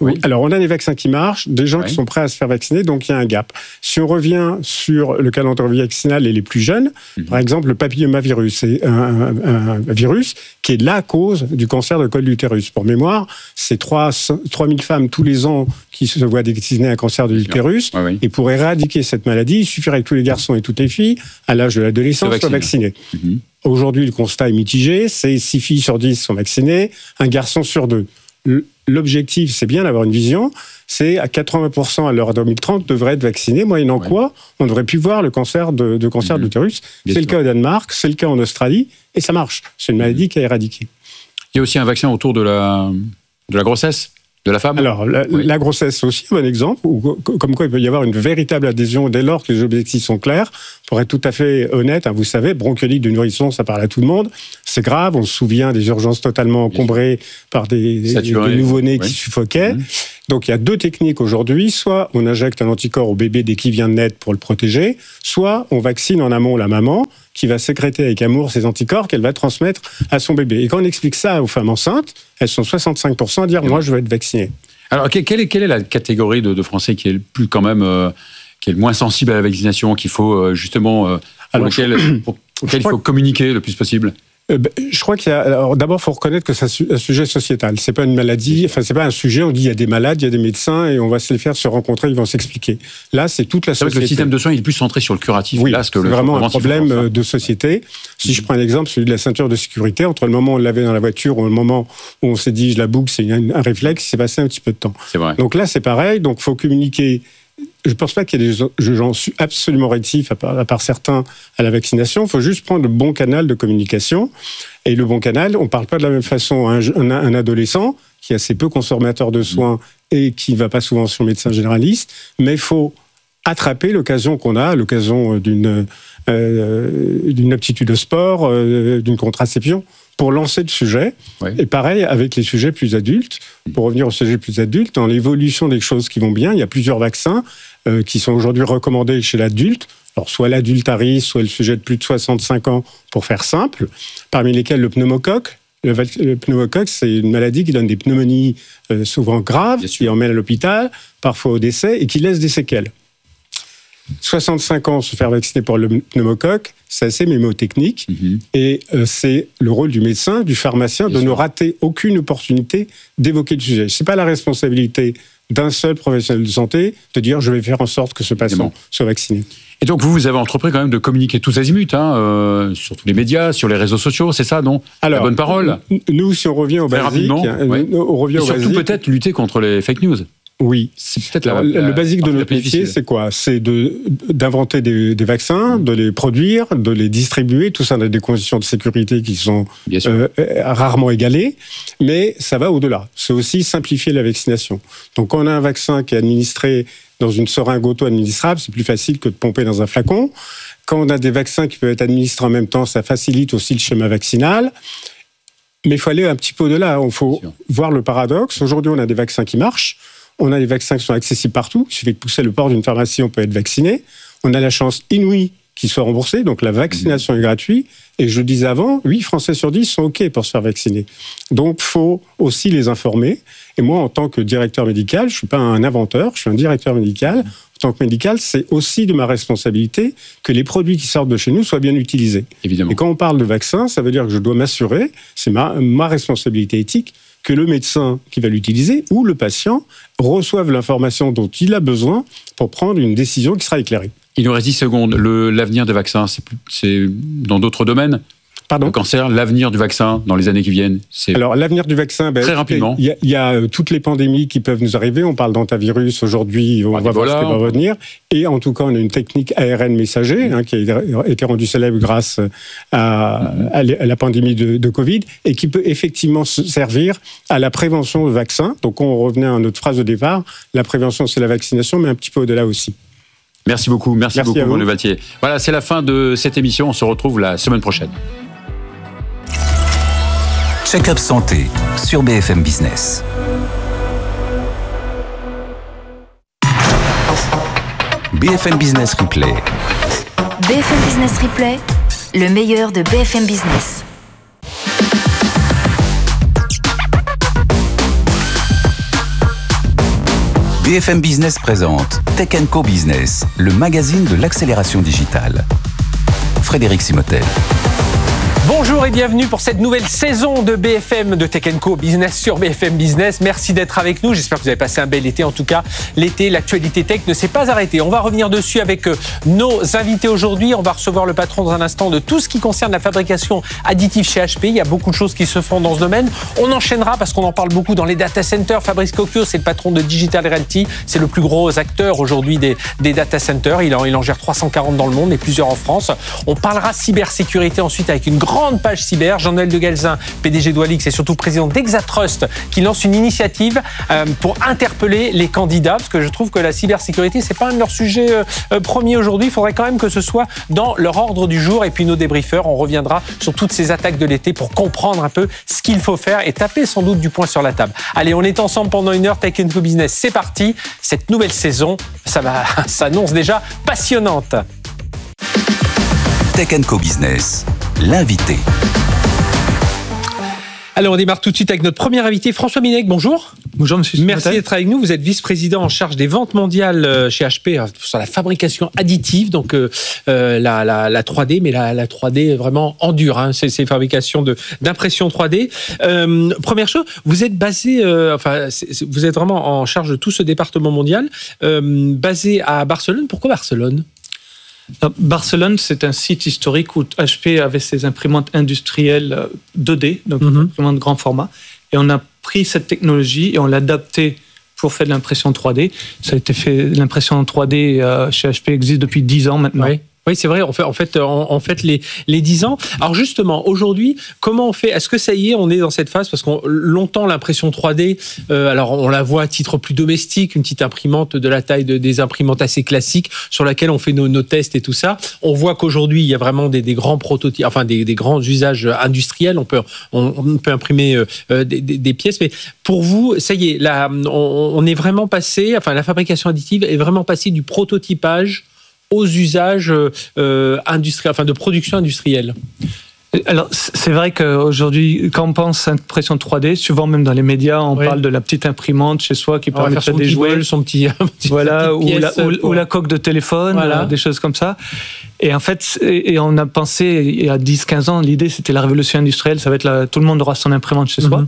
Oui, alors on a des vaccins qui marchent, des gens oui. qui sont prêts à se faire vacciner, donc il y a un gap. Si on revient sur le calendrier vaccinal et les plus jeunes, mmh. par exemple le papillomavirus, c'est un, un, un virus qui est la cause du cancer de col de l'utérus. Pour mémoire, c'est trois mille femmes tous les ans qui se voient décliner un cancer de l'utérus. Oui, oui. Et pour éradiquer cette maladie, il suffirait que tous les garçons et toutes les filles, à l'âge de l'adolescence, soient vaccinés. Mmh. Aujourd'hui, le constat est mitigé, c'est six filles sur dix sont vaccinées, un garçon sur deux. L'objectif, c'est bien d'avoir une vision, c'est à quatre-vingts pour cent à l'heure deux mille trente devraient être vaccinés, moyennant ouais. quoi on ne devrait plus voir le cancer de, de cancer mmh. de l'utérus. C'est sûr. Le cas au Danemark, c'est le cas en Australie, et ça marche. C'est une maladie mmh. qui est éradiquée. Il y a aussi un vaccin autour de la, de la grossesse de la femme. Alors, la, oui. la grossesse, c'est aussi un bon exemple, où, comme quoi il peut y avoir une véritable adhésion dès lors que les objectifs sont clairs. Pour être tout à fait honnête, hein, vous savez, bronchiolite du nourrisson, ça parle à tout le monde. C'est grave, on se souvient des urgences totalement encombrées par des, des, des nouveau-nés oui. qui suffoquaient. Mmh. Donc, il y a deux techniques aujourd'hui. Soit on injecte un anticorps au bébé dès qu'il vient de naître pour le protéger, soit on vaccine en amont la maman qui va sécréter avec amour ces anticorps qu'elle va transmettre à son bébé. Et quand on explique ça aux femmes enceintes, elles sont soixante-cinq pour cent à dire « moi, je veux être vaccinée ». Alors, quelle est, quelle est la catégorie de, de Français qui est le plus quand même, euh, qui est le moins sensible à la vaccination, qu'il faut euh, justement, euh, pour Alors, lequel, je, pour, pour lequel il faut communiquer le plus possible ? Euh, ben, je crois qu'il y a. Alors, d'abord, il faut reconnaître que c'est un sujet sociétal. C'est pas une maladie. Enfin, c'est pas un sujet. On dit il y a des malades, il y a des médecins, et on va se les faire se rencontrer. Ils vont s'expliquer. Là, c'est toute la c'est société. Vrai que le système de soins il est plus centré sur le curatif. Oui, là, ce que c'est le vraiment un problème de société. Si mmh. je prends un exemple, celui de la ceinture de sécurité, entre le moment où on l'avait dans la voiture ou le moment où on s'est dit je la boucle, c'est un, un réflexe. Il s'est passé un petit peu de temps. C'est vrai. Donc là, c'est pareil. Donc, faut communiquer. Je ne pense pas qu'il y ait des gens absolument rétifs, à part, à part certains, à la vaccination. Il faut juste prendre le bon canal de communication. Et le bon canal, on ne parle pas de la même façon à un, un, un adolescent qui est assez peu consommateur de soins et qui ne va pas souvent sur le médecin généraliste, mais il faut attraper l'occasion qu'on a, l'occasion d'une, euh, d'une aptitude au sport, euh, d'une contraception, pour lancer le sujet. Oui. Et pareil avec les sujets plus adultes. Pour revenir aux sujets plus adultes, dans l'évolution des choses qui vont bien, il y a plusieurs vaccins euh, qui sont aujourd'hui recommandés chez l'adulte. Alors, soit l'adultaris, soit le sujet de plus de soixante-cinq ans, pour faire simple, parmi lesquels le pneumocoque. Le, le pneumocoque, c'est une maladie qui donne des pneumonies euh, souvent graves, qui emmène à l'hôpital, parfois au décès, et qui laisse des séquelles. soixante-cinq ans, se faire vacciner pour le pneumocoque, c'est assez mémotechnique, mmh. et euh, c'est le rôle du médecin, du pharmacien, Bien de sûr. ne rater aucune opportunité d'évoquer le sujet. C'est pas la responsabilité d'un seul professionnel de santé de dire je vais faire en sorte que ce patient Évidemment. soit vacciné. Et donc, vous, vous avez entrepris quand même de communiquer tous azimuts, hein, euh, sur tous les médias, sur les réseaux sociaux, c'est ça, non ? Alors, la bonne parole. Nous, si on revient au Très basique... Ouais. On revient Et au surtout, basique, peut-être, lutter contre les fake news. Oui. C'est peut-être la, Alors, la, le basique de notre métier, difficile. c'est quoi ? C'est de, d'inventer des, des vaccins, de les produire, de les distribuer, tout ça dans des conditions de sécurité qui sont euh, rarement égalées, mais ça va au-delà. C'est aussi simplifier la vaccination. Donc, quand on a un vaccin qui est administré dans une seringue auto-administrable, c'est plus facile que de pomper dans un flacon. Quand on a des vaccins qui peuvent être administrés en même temps, ça facilite aussi le schéma vaccinal. Mais il faut aller un petit peu au-delà. Il faut voir le paradoxe. Aujourd'hui, on a des vaccins qui marchent. On a des vaccins qui sont accessibles partout. Il suffit de pousser le port d'une pharmacie, on peut être vacciné. On a la chance inouïe qu'ils soient remboursés, donc la vaccination mmh. est gratuite. Et je le disais avant, huit Français sur dix sont OK pour se faire vacciner. Donc, il faut aussi les informer. Et moi, en tant que directeur médical, je ne suis pas un inventeur, je suis un directeur médical. En tant que médical, c'est aussi de ma responsabilité que les produits qui sortent de chez nous soient bien utilisés. Évidemment. Et quand on parle de vaccin, ça veut dire que je dois m'assurer, c'est ma, ma responsabilité éthique, que le médecin qui va l'utiliser ou le patient reçoive l'information dont il a besoin pour prendre une décision qui sera éclairée. Il nous reste dix secondes. Le, l'avenir des vaccins, c'est, c'est dans d'autres domaines ? Pardon ? Le cancer, l'avenir du vaccin dans les années qui viennent. C'est Alors, l'avenir du vaccin, ben, très rapidement. Il y, y a euh, toutes les pandémies qui peuvent nous arriver. On parle d'antavirus aujourd'hui, on ah, va voir ce qui va revenir. Et en tout cas, on a une technique A R N messager hein, qui a été rendue célèbre grâce à, mm-hmm. à la pandémie de, de Covid et qui peut effectivement servir à la prévention de vaccins. Donc, on revenait à notre phrase de départ. La prévention, c'est la vaccination, mais un petit peu au-delà aussi. Merci beaucoup. Merci, Merci beaucoup, Bruno Vattier. Voilà, c'est la fin de cette émission. On se retrouve la semaine prochaine. Check-up santé sur B F M Business. B F M Business Replay. B F M Business Replay, le meilleur de B F M Business. B F M Business présente Tech and Co Business, le magazine de l'accélération digitale. Frédéric Simotel. Bonjour et bienvenue pour cette nouvelle saison de B F M de Tech and Co Business sur B F M Business. Merci d'être avec nous. J'espère que vous avez passé un bel été. En tout cas, l'été, l'actualité tech ne s'est pas arrêtée. On va revenir dessus avec nos invités aujourd'hui. On va recevoir le patron dans un instant de tout ce qui concerne la fabrication additive chez H P. Il y a beaucoup de choses qui se font dans ce domaine. On enchaînera parce qu'on en parle beaucoup dans les data centers. Fabrice Cocchio, c'est le patron de Digital Realty. C'est le plus gros acteur aujourd'hui des, des data centers. Il en, il en gère trois cent quarante dans le monde et plusieurs en France. On parlera cybersécurité ensuite avec une grande grande page cyber. Jean-Noël de Galzin, P D G d'Oalix et surtout président d'Exatrust, qui lance une initiative euh, pour interpeller les candidats, parce que je trouve que la cybersécurité, c'est pas un de leurs sujets euh, premiers aujourd'hui. Il faudrait quand même que ce soit dans leur ordre du jour. Et puis nos débriefeurs, on reviendra sur toutes ces attaques de l'été pour comprendre un peu ce qu'il faut faire et taper sans doute du poing sur la table. Allez, on est ensemble pendant une heure. Tech and Co Business, c'est parti. Cette nouvelle saison, ça va, ça s'annonce déjà passionnante. Tech and Co Business, l'invité. Alors, on démarre tout de suite avec notre premier invité, François Minec. Bonjour. Bonjour, monsieur. Merci d'être avec nous. Vous êtes vice-président en charge des ventes mondiales chez H P sur la fabrication additive, donc euh, la, la, la trois D, mais la, la trois D vraiment en dur. Hein, c'est, c'est fabrication de, d'impression trois D. Euh, première chose, vous êtes basé, euh, enfin, c'est, c'est, vous êtes vraiment en charge de tout ce département mondial, euh, basé à Barcelone. Pourquoi Barcelone ? Barcelone, c'est un site historique où H P avait ses imprimantes industrielles deux D, donc mm-hmm. imprimantes de grand format. Et on a pris cette technologie et on l'a adaptée pour faire de l'impression trois D. Ça a été fait, l'impression trois D euh, chez H P existe depuis dix ans maintenant. Oui. Oui, c'est vrai. On fait, en fait, en fait les les dix ans. Alors justement, aujourd'hui, comment on fait ? Est-ce que ça y est, on est dans cette phase ? Parce qu'on longtemps l'impression trois D. Euh, alors on la voit à titre plus domestique, une petite imprimante de la taille de, des imprimantes assez classiques sur laquelle on fait nos, nos tests et tout ça. On voit qu'aujourd'hui il y a vraiment des, des grands prototypes, enfin des, des grands usages industriels. On peut on, on peut imprimer euh, des, des, des pièces. Mais pour vous, ça y est, là, on, on est vraiment passé. Enfin, la fabrication additive est vraiment passée du prototypage aux usages euh, industriels, enfin de production industrielle. Alors, c'est vrai qu'aujourd'hui, quand on pense impression trois D, souvent même dans les médias, on ouais. parle de la petite imprimante chez soi qui permet de faire des jouets. Bol, son petit, petit voilà, ou la, ou, ou la coque de téléphone, voilà. des choses comme ça. Et en fait, et on a pensé, il y a dix quinze ans, l'idée c'était la révolution industrielle, ça va être la, tout le monde aura son imprimante chez mm-hmm. soi.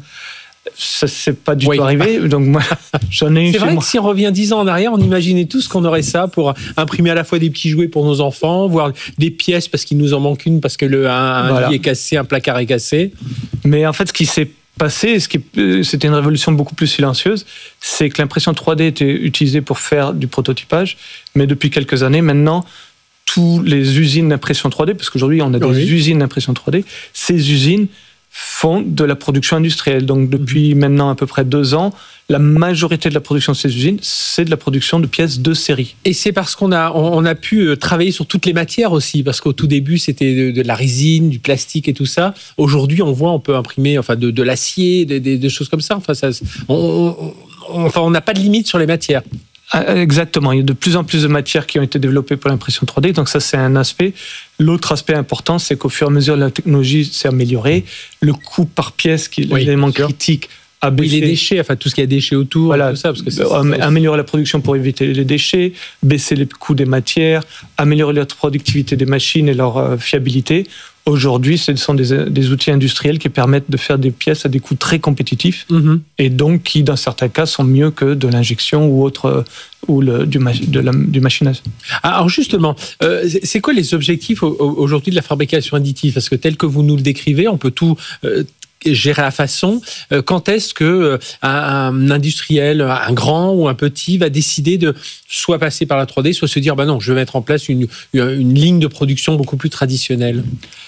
Ça c'est pas du oui. tout arrivé, donc moi j'en ai une c'est chez vrai moi. Que si on revient dix ans en arrière, on imaginait tous qu'on aurait ça pour imprimer à la fois des petits jouets pour nos enfants, voire des pièces parce qu'il nous en manque une parce que le un, voilà. un lit est cassé, un placard est cassé. Mais en fait, ce qui s'est passé, ce qui c'était une révolution beaucoup plus silencieuse, c'est que l'impression trois D était utilisée pour faire du prototypage, mais depuis quelques années maintenant, toutes les usines d'impression trois D, parce qu'aujourd'hui on a des oui. usines d'impression trois D, ces usines font de la production industrielle. Donc depuis mmh. maintenant à peu près deux ans, la majorité de la production de ces usines, c'est de la production de pièces de série. Et c'est parce qu'on a, on a pu travailler sur toutes les matières aussi, parce qu'au tout début, c'était de, de la résine, du plastique et tout ça. Aujourd'hui, on voit, on peut imprimer enfin, de, de l'acier, des, des, des choses comme ça. Enfin, ça on, on, enfin, on n'a pas de limite sur les matières. Exactement, il y a de plus en plus de matières qui ont été développées pour l'impression trois D, donc ça c'est un aspect. L'autre aspect important, c'est qu'au fur et à mesure la technologie s'est améliorée, le coût par pièce, qui est oui, l'élément critique, a baissé. Et les déchets, enfin tout ce qu'il y a déchets autour, voilà, tout ça, parce que c'est, améliorer la production pour éviter les déchets, baisser les coûts des matières, améliorer la productivité des machines et leur euh, fiabilité. Aujourd'hui, ce sont des, des outils industriels qui permettent de faire des pièces à des coûts très compétitifs mmh. et donc qui, dans certains cas, sont mieux que de l'injection ou autre ou le, du, de la, du machinage. Alors justement, euh, c'est quoi les objectifs aujourd'hui de la fabrication additive ? Parce que tel que vous nous le décrivez, on peut tout euh, gérer à façon. Euh, quand est-ce que euh, un, un industriel, un grand ou un petit, va décider de soit passer par la trois D, soit se dire bah non, je vais mettre en place une, une ligne de production beaucoup plus traditionnelle ?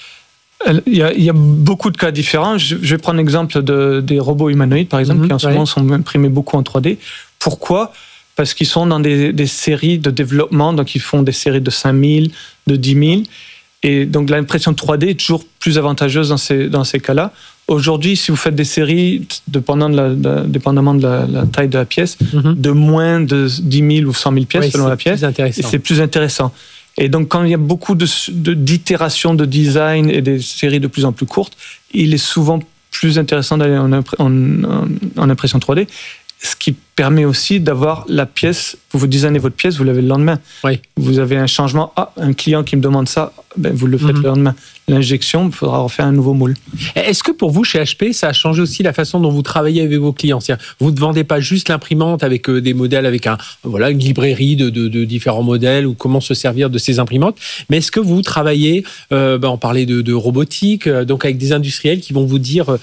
Il y, a, il y a beaucoup de cas différents. Je, je vais prendre l'exemple de, des robots humanoïdes, par exemple, mmh, qui en ce ouais. moment sont imprimés beaucoup en trois D. Pourquoi ? Parce qu'ils sont dans des, des séries de développement, donc ils font des séries de cinq mille, de dix mille. Et donc l'impression trois D est toujours plus avantageuse dans ces, dans ces cas-là. Aujourd'hui, si vous faites des séries, dépendant de la, de, dépendamment de la, la taille de la pièce, mmh. de moins de dix mille ou cent mille pièces ouais, selon la pièce, et c'est plus intéressant. Et donc, quand il y a beaucoup de, de, d'itérations de design et des séries de plus en plus courtes, il est souvent plus intéressant d'aller en, en, en impression trois D. ce qui permet aussi d'avoir la pièce, vous vous designez votre pièce, vous l'avez le lendemain. Oui. Vous avez un changement, ah, un client qui me demande ça, ben vous le faites mm-hmm. le lendemain. L'injection, il faudra refaire un nouveau moule. Est-ce que pour vous, chez H P, ça a changé aussi la façon dont vous travaillez avec vos clients? C'est-à-dire, vous ne vendez pas juste l'imprimante avec des modèles, avec un, voilà, une librairie de, de, de différents modèles ou comment se servir de ces imprimantes, mais est-ce que vous travaillez, euh, ben on parlait de, de robotique, euh, donc avec des industriels qui vont vous dire,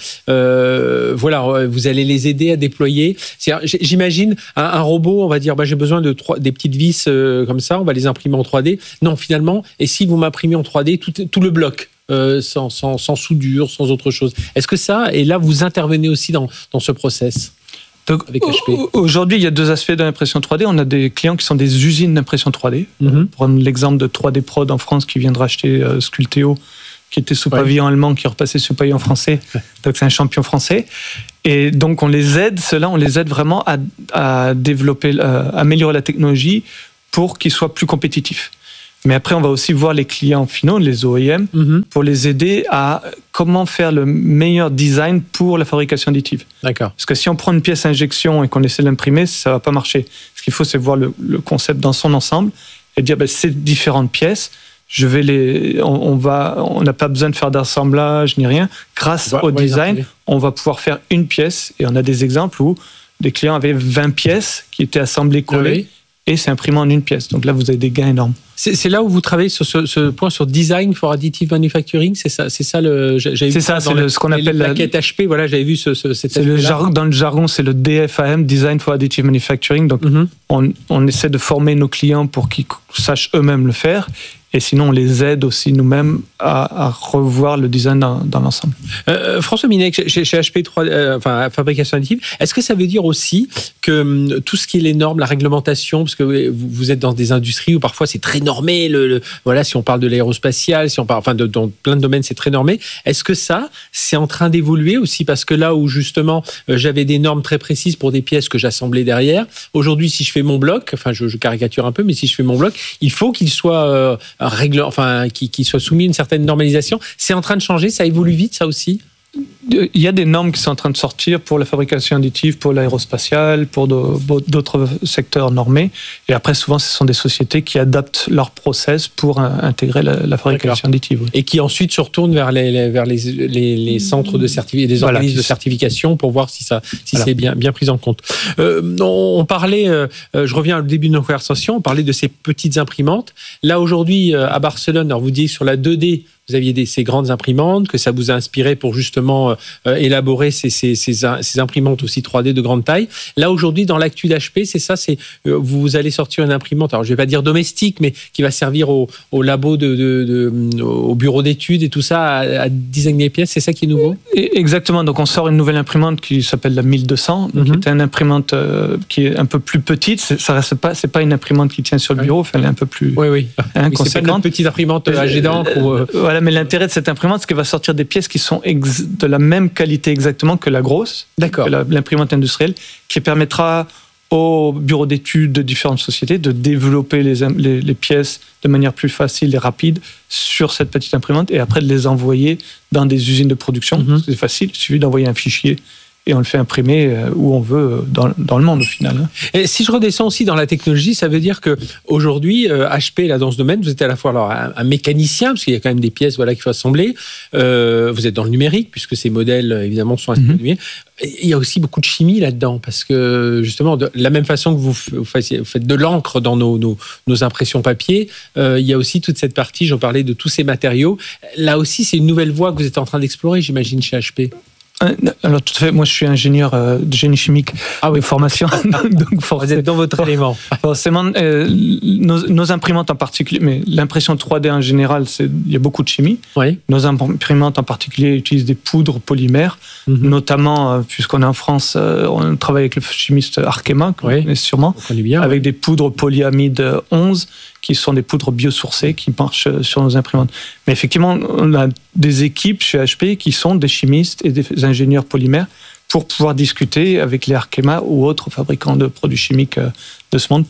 euh, voilà, vous allez les aider à déployer. C'est-à-dire, j'imagine un, un robot, on va dire, ben, j'ai besoin de trois, des petites vis euh, comme ça, on va les imprimer en trois D. Non, finalement, et si vous m'imprimez en trois D tout, tout le bloc? Euh, sans, sans, sans soudure, sans autre chose. Est-ce que ça, et là, vous intervenez aussi dans, dans ce process Donc, avec H P? Aujourd'hui, il y a deux aspects de l'impression trois D. On a des clients qui sont des usines d'impression trois D. Mm-hmm. Pour prendre l'exemple de trois D Prod en France qui vient de racheter euh, Sculpteo, qui était sous ouais. pavillon allemand, qui est repassé sous pavillon français. Donc, c'est un champion français. Et donc, on les aide, ceux-là, on les aide vraiment à, à développer, à améliorer la technologie pour qu'ils soient plus compétitifs. Mais après, on va aussi voir les clients finaux, les O E M, mm-hmm. pour les aider à comment faire le meilleur design pour la fabrication additive. D'accord. Parce que si on prend une pièce injection et qu'on essaie de l'imprimer, ça ne va pas marcher. Ce qu'il faut, c'est voir le, le concept dans son ensemble et dire, ben, ces différentes pièces, je vais les, on, on va, on n'a pas besoin de faire d'assemblage ni rien. Grâce va, au design, on va pouvoir faire une pièce. Et on a des exemples où des clients avaient vingt pièces qui étaient assemblées, collées. Oui. Et c'est imprimé en une pièce. Donc là, vous avez des gains énormes. C'est, c'est là où vous travaillez sur ce, ce point sur design for additive manufacturing. C'est ça, c'est ça le. J'avais c'est vu ça, ça c'est le, ce qu'on appelle la plaquette H P. Voilà, j'avais vu ce. ce cet c'est le jargon, dans le jargon, c'est le D F A M, Design for Additive Manufacturing. Donc, mm-hmm. on, on essaie de former nos clients pour qu'ils sachent eux-mêmes le faire. Et sinon, on les aide aussi nous-mêmes à, à revoir le design dans, dans l'ensemble. Euh, François Minec, chez, chez H P trois, euh, enfin, fabrication additive, est-ce que ça veut dire aussi que hum, tout ce qui est les normes, la réglementation, parce que vous, vous êtes dans des industries où parfois c'est très normé, le, le, voilà, si on parle de l'aérospatial, si on parle, enfin, de, dans plein de domaines c'est très normé. Est-ce que ça, c'est en train d'évoluer aussi? Parce que là où justement euh, j'avais des normes très précises pour des pièces que j'assemblais derrière, aujourd'hui, si je fais mon bloc, enfin, je, je caricature un peu, mais si je fais mon bloc, il faut qu'il soit euh, règle, enfin, qui, qui soit soumis à une certaine normalisation. C'est en train de changer, ça évolue vite, ça aussi? Il y a des normes qui sont en train de sortir pour la fabrication additive, pour l'aérospatiale, pour d'autres secteurs normés. Et après, souvent, ce sont des sociétés qui adaptent leur process pour intégrer la, la fabrication D'accord. additive. Oui. Et qui ensuite se retournent vers les, les, vers les, les, les centres de certification, des organismes voilà, de certification pour voir si, ça, si voilà. c'est bien, bien pris en compte. Euh, on, on parlait, euh, je reviens au début de nos conversations, on parlait de ces petites imprimantes. Là, aujourd'hui, à Barcelone, alors vous dites sur la deux D, vous aviez des, ces grandes imprimantes, que ça vous a inspiré pour justement euh, élaborer ces, ces, ces, ces imprimantes aussi trois D de grande taille. Là, aujourd'hui, dans l'actu d'H P, c'est ça, c'est euh, vous allez sortir une imprimante, alors je ne vais pas dire domestique, mais qui va servir au, au labo, de, de, de, au bureau d'études et tout ça, à, à designer les pièces, c'est ça qui est nouveau? Exactement, donc on sort une nouvelle imprimante qui s'appelle la mille deux cents, mm-hmm. qui est une imprimante euh, qui est un peu plus petite, c'est, ça reste pas, c'est pas une imprimante qui tient sur le bureau, elle est un peu plus oui, oui. Hein, oui, c'est pas une petite imprimante à jet d'encre euh, ou... Euh... Voilà, mais l'intérêt de cette imprimante, c'est qu'elle va sortir des pièces qui sont ex- de la même qualité exactement que la grosse, D'accord. que la, l'imprimante industrielle, qui permettra aux bureaux d'études de différentes sociétés de développer les, les, les pièces de manière plus facile et rapide sur cette petite imprimante et après de les envoyer dans des usines de production. Mm-hmm. C'est facile, il suffit d'envoyer un fichier et on le fait imprimer où on veut dans, dans le monde au final. Et si je redescends aussi dans la technologie, ça veut dire que aujourd'hui, euh, H P là dans ce domaine, vous êtes à la fois alors un, un mécanicien parce qu'il y a quand même des pièces voilà qu'il faut assembler. Euh, vous êtes dans le numérique puisque ces modèles évidemment sont inspirés mm-hmm. du numérique. Il y a aussi beaucoup de chimie là-dedans parce que justement de la même façon que vous, vous, faites, vous faites de l'encre dans nos, nos, nos impressions papier, euh, il y a aussi toute cette partie. J'en parlais de tous ces matériaux. Là aussi, c'est une nouvelle voie que vous êtes en train d'explorer, j'imagine, chez H P. Alors tout à fait, moi je suis ingénieur euh, de génie chimique ah oui. de formation. Donc vous êtes dans votre élément. Forcément, euh, nos, nos imprimantes en particulier, mais l'impression trois D en général, c'est, il y a beaucoup de chimie. Oui. Nos imprimantes en particulier utilisent des poudres polymères, mm-hmm. notamment, euh, puisqu'on est en France, euh, on travaille avec le chimiste Arkema, que oui. vous connaissez sûrement, on connaît bien, avec oui. des poudres polyamide onze, qui sont des poudres biosourcées qui marchent sur nos imprimantes. Mais effectivement, on a des équipes chez H P qui sont des chimistes et des ingénieurs polymères pour pouvoir discuter avec les Arkema ou autres fabricants de produits chimiques de ce monde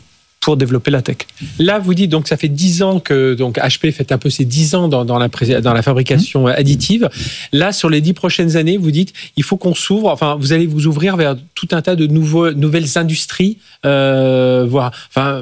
pour développer la tech. Là, vous dites, donc ça fait dix ans que donc, H P fait un peu ses dix ans dans, dans, la, dans la fabrication mmh. additive. Là, sur les dix prochaines années, vous dites, il faut qu'on s'ouvre, enfin, vous allez vous ouvrir vers tout un tas de nouveaux, nouvelles industries, euh, voire, enfin,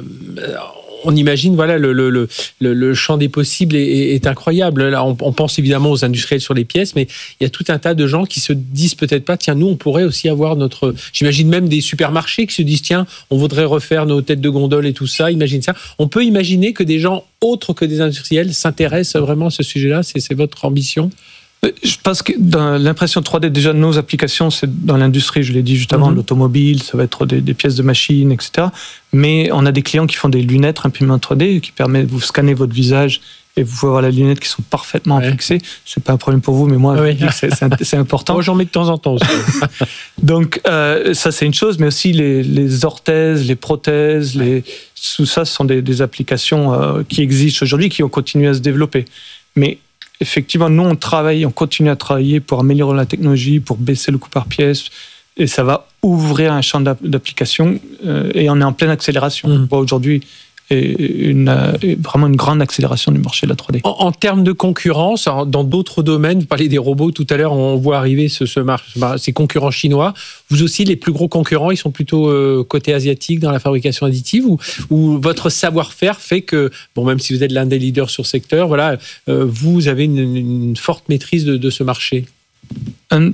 on imagine, voilà, le, le, le, le champ des possibles est, est incroyable. Là, on, on pense évidemment aux industriels sur les pièces, mais il y a tout un tas de gens qui se disent peut-être pas, tiens, nous, on pourrait aussi avoir notre... J'imagine même des supermarchés qui se disent, tiens, on voudrait refaire nos têtes de gondole et tout ça, imagine ça. On peut imaginer que des gens autres que des industriels s'intéressent vraiment à ce sujet-là. C'est, c'est votre ambition ? Je pense que dans l'impression trois D, déjà, nos applications, c'est dans l'industrie, je l'ai dit juste avant, mm-hmm. l'automobile, ça va être des, des pièces de machines, et cetera. Mais on a des clients qui font des lunettes imprimées en trois D, qui permettent de vous scanner votre visage et vous pouvez avoir les lunettes qui sont parfaitement ouais. fixées. C'est pas un problème pour vous, mais moi, oui. c'est, c'est, c'est important. Moi, j'en mets de temps en temps aussi. Donc, euh, ça, c'est une chose, mais aussi les, les orthèses, les prothèses, les, tout ça, ce sont des, des applications euh, qui existent aujourd'hui, qui ont continué à se développer. Mais effectivement, nous, on travaille, on continue à travailler pour améliorer la technologie, pour baisser le coût par pièce, et ça va ouvrir un champ d'application, euh, et on est en pleine accélération. Mmh. On voit aujourd'hui une, vraiment une grande accélération du marché de la trois D. En, en termes de concurrence, dans d'autres domaines, vous parlez des robots tout à l'heure, on voit arriver ce, ce marché, ces concurrents chinois. Vous aussi, les plus gros concurrents, ils sont plutôt euh, côté asiatique dans la fabrication additive, ou, ou votre savoir-faire fait que, bon, même si vous êtes l'un des leaders sur ce secteur, voilà, euh, vous avez une, une forte maîtrise de, de ce marché. Un...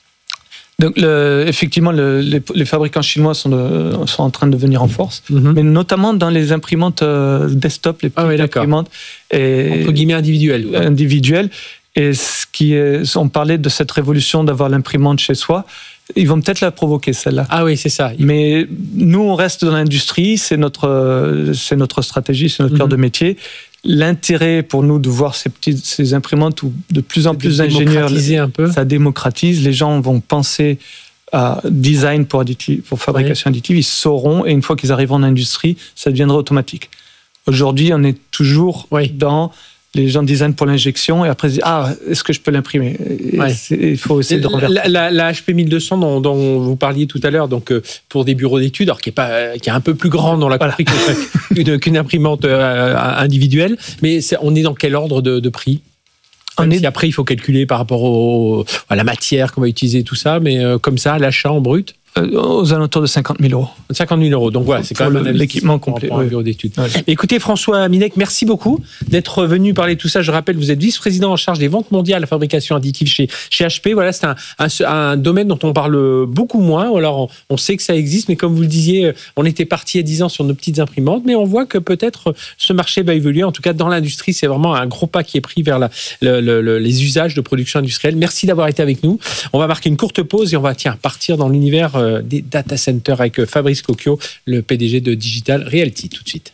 Donc, le, effectivement, le, les, les fabricants chinois sont, de, sont en train de venir en force, mm-hmm. mais notamment dans les imprimantes euh, desktop, les petites ah oui, imprimantes et, entre guillemets individuelles. Ouais. Individuelles. Et ce qui est, on parlait de cette révolution d'avoir l'imprimante chez soi. Ils vont peut-être la provoquer, celle-là. Ah oui, c'est ça. Mais nous, on reste dans l'industrie, c'est notre, c'est notre stratégie, c'est notre mm-hmm. cœur de métier. L'intérêt pour nous de voir ces petites ces imprimantes où de plus en plus d'ingénieurs, un peu. Ça démocratise. Les gens vont penser à design pour, additive, pour fabrication oui. additive. Ils sauront, et une fois qu'ils arriveront en industrie, ça deviendra automatique. Aujourd'hui, on est toujours oui. dans les gens designent pour l'injection et après ils disent ah est-ce que je peux l'imprimer ouais. Il faut essayer de revertir. La, la, la H P mille deux cents dont, dont vous parliez tout à l'heure, donc pour des bureaux d'études, alors qui est pas qui est un peu plus grande, on l'a compris voilà. qu'une, qu'une imprimante individuelle, mais c'est, on est dans quel ordre de, de prix? Même si après il faut calculer par rapport au, à la matière qu'on va utiliser, tout ça, mais comme ça, l'achat en brut. Aux alentours de cinquante mille euros. cinquante mille euros. Donc voilà, c'est quand même le, l'équipement complet. Pour un bureau d'études. Ouais. Écoutez, François Minec, merci beaucoup d'être venu parler de tout ça. Je rappelle, vous êtes vice-président en charge des ventes mondiales à la fabrication additive chez, chez H P. Voilà, c'est un, un, un domaine dont on parle beaucoup moins. Alors, on, on sait que ça existe, mais comme vous le disiez, on était parti il y a dix ans sur nos petites imprimantes, mais on voit que peut-être ce marché va évoluer. En tout cas, dans l'industrie, c'est vraiment un gros pas qui est pris vers la, le, le, le, les usages de production industrielle. Merci d'avoir été avec nous. On va marquer une courte pause et on va tiens, partir dans l'univers des data centers avec Fabrice Cocchio, le P D G de Digital Realty. Tout de suite.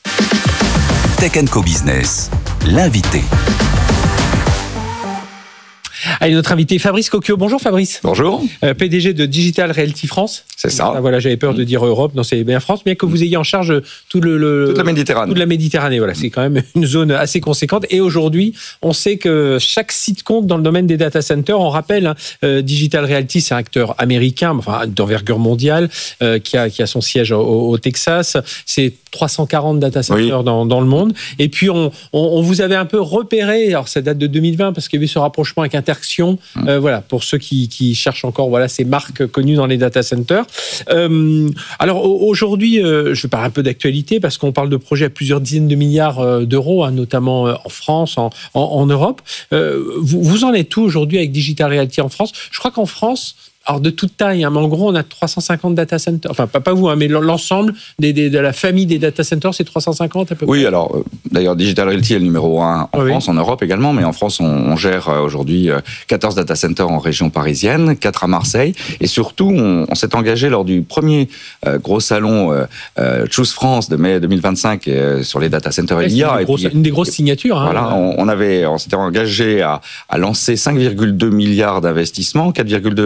Tech and Co Business, l'invité. Allez, notre invité Fabrice Cocchio. Bonjour Fabrice. Bonjour. Euh, P D G de Digital Realty France. C'est ça. Ah, voilà, j'avais peur de dire Europe, non, c'est bien France, bien que vous ayez en charge tout le, le toute la Méditerranée. Toute la Méditerranée, voilà, c'est quand même une zone assez conséquente. Et aujourd'hui, on sait que chaque site compte dans le domaine des data centers. On rappelle, hein, euh, Digital Realty, c'est un acteur américain, enfin d'envergure mondiale, euh, qui a qui a son siège au, au Texas. C'est trois cent quarante data centers oui. dans, dans le monde. Et puis on, on, on vous avait un peu repéré. Alors ça date de deux mille vingt parce qu'il y avait ce rapprochement avec Interxion. Hum. Euh, voilà, pour ceux qui, qui cherchent encore, voilà, ces marques connues dans les data centers. Euh, alors aujourd'hui, euh, je vais parler un peu d'actualité parce qu'on parle de projets à plusieurs dizaines de milliards d'euros, hein, notamment en France, en, en, en Europe. Euh, vous, vous en êtes où aujourd'hui avec Digital Realty en France? Je crois qu'en France, alors de toute taille, hein, mais en gros, on a trois cent cinquante data centers. Enfin, pas, pas vous, hein, mais l'ensemble des, des, de la famille des data centers, c'est trois cent cinquante à peu oui, près. Oui, alors, euh, d'ailleurs, Digital Realty est le numéro un en oui. France, en Europe également, mais en France, on, on gère euh, aujourd'hui euh, quatorze data centers en région parisienne, quatre à Marseille, et surtout, on, on s'est engagé lors du premier euh, gros salon euh, euh, Choose France de mai deux mille vingt-cinq euh, sur les data centers ouais, L I A. Une, grosse, et puis, une des grosses signatures. Hein, voilà, on, on, avait, on s'était engagé à, à lancer cinq virgule deux milliards d'investissements, quatre virgule deux à Paris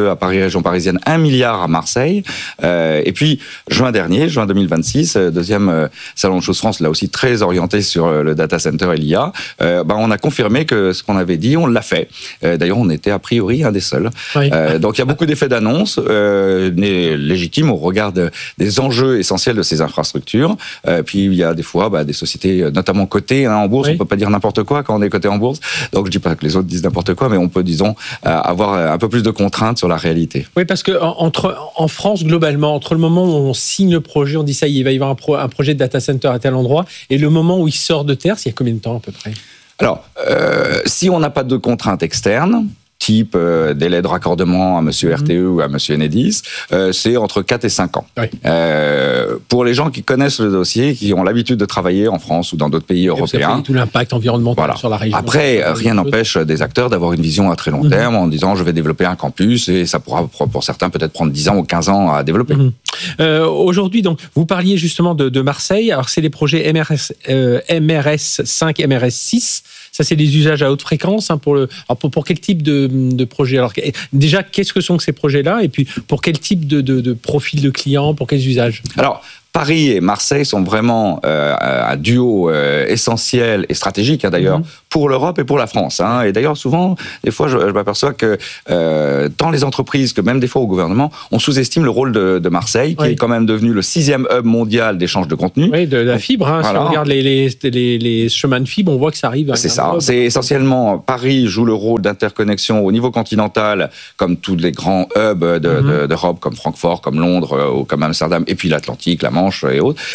région parisienne, un milliard à Marseille. Euh, et puis, juin dernier, juin deux mille vingt-six, deuxième euh, salon de Chose France, là aussi très orienté sur le data center et l'I A, euh, bah, on a confirmé que ce qu'on avait dit, on l'a fait. Euh, d'ailleurs, on était a priori un des seuls. Oui. Euh, donc, il y a beaucoup d'effets d'annonce, euh, légitimes au regard de, des enjeux essentiels de ces infrastructures. Euh, puis, il y a des fois bah, des sociétés, notamment cotées hein, en bourse. Oui. On ne peut pas dire n'importe quoi quand on est coté en bourse. Donc, je ne dis pas que les autres disent n'importe quoi, mais on peut, disons, euh, avoir un peu plus de contraintes sur la réalité. Oui, parce que entre, en France, globalement, entre le moment où on signe le projet, on dit ça, il va y avoir un, pro, un projet de data center à tel endroit, et le moment où il sort de terre, il y a combien de temps à peu près ? Alors, euh, si on n'a pas de contraintes externes, type euh, délai de raccordement à monsieur R T E mmh. ou à monsieur Enedis, euh, c'est entre quatre et cinq ans. Oui. Euh, pour les gens qui connaissent le dossier, qui ont l'habitude de travailler en France ou dans d'autres pays et européens. Tout l'impact environnemental voilà. sur la région. Après, rien n'empêche des acteurs d'avoir une vision à très long mmh. terme en disant je vais développer un campus et ça pourra pour certains peut-être prendre dix ans ou quinze ans à développer. Mmh. Euh, aujourd'hui, donc, vous parliez justement de, de Marseille. Alors, c'est les projets M R S, euh, M R S cinq, M R S six. Ça, c'est des usages à haute fréquence. Hein, pour, le, alors pour, pour quel type de, de projet ? Alors, déjà, qu'est-ce que sont que ces projets-là ? Et puis, pour quel type de, de, de profil de client ? Pour quels usages ? Alors, Paris et Marseille sont vraiment euh, un duo euh, essentiel et stratégique, hein, d'ailleurs, mmh. pour l'Europe et pour la France. Hein. Et d'ailleurs, souvent, des fois, je, je m'aperçois que euh, tant les entreprises que même des fois au gouvernement, on sous-estime le rôle de, de Marseille, qui oui. est quand même devenu le sixième hub mondial d'échange de contenu. Oui, de la fibre. Hein. Voilà. Si on regarde les, les, les, les chemins de fibre, on voit que ça arrive. C'est ça. C'est essentiellement, Paris joue le rôle d'interconnexion au niveau continental, comme tous les grands hubs de, mmh. de, d'Europe, comme Francfort, comme Londres, ou comme Amsterdam, et puis l'Atlantique, la Manche et autres.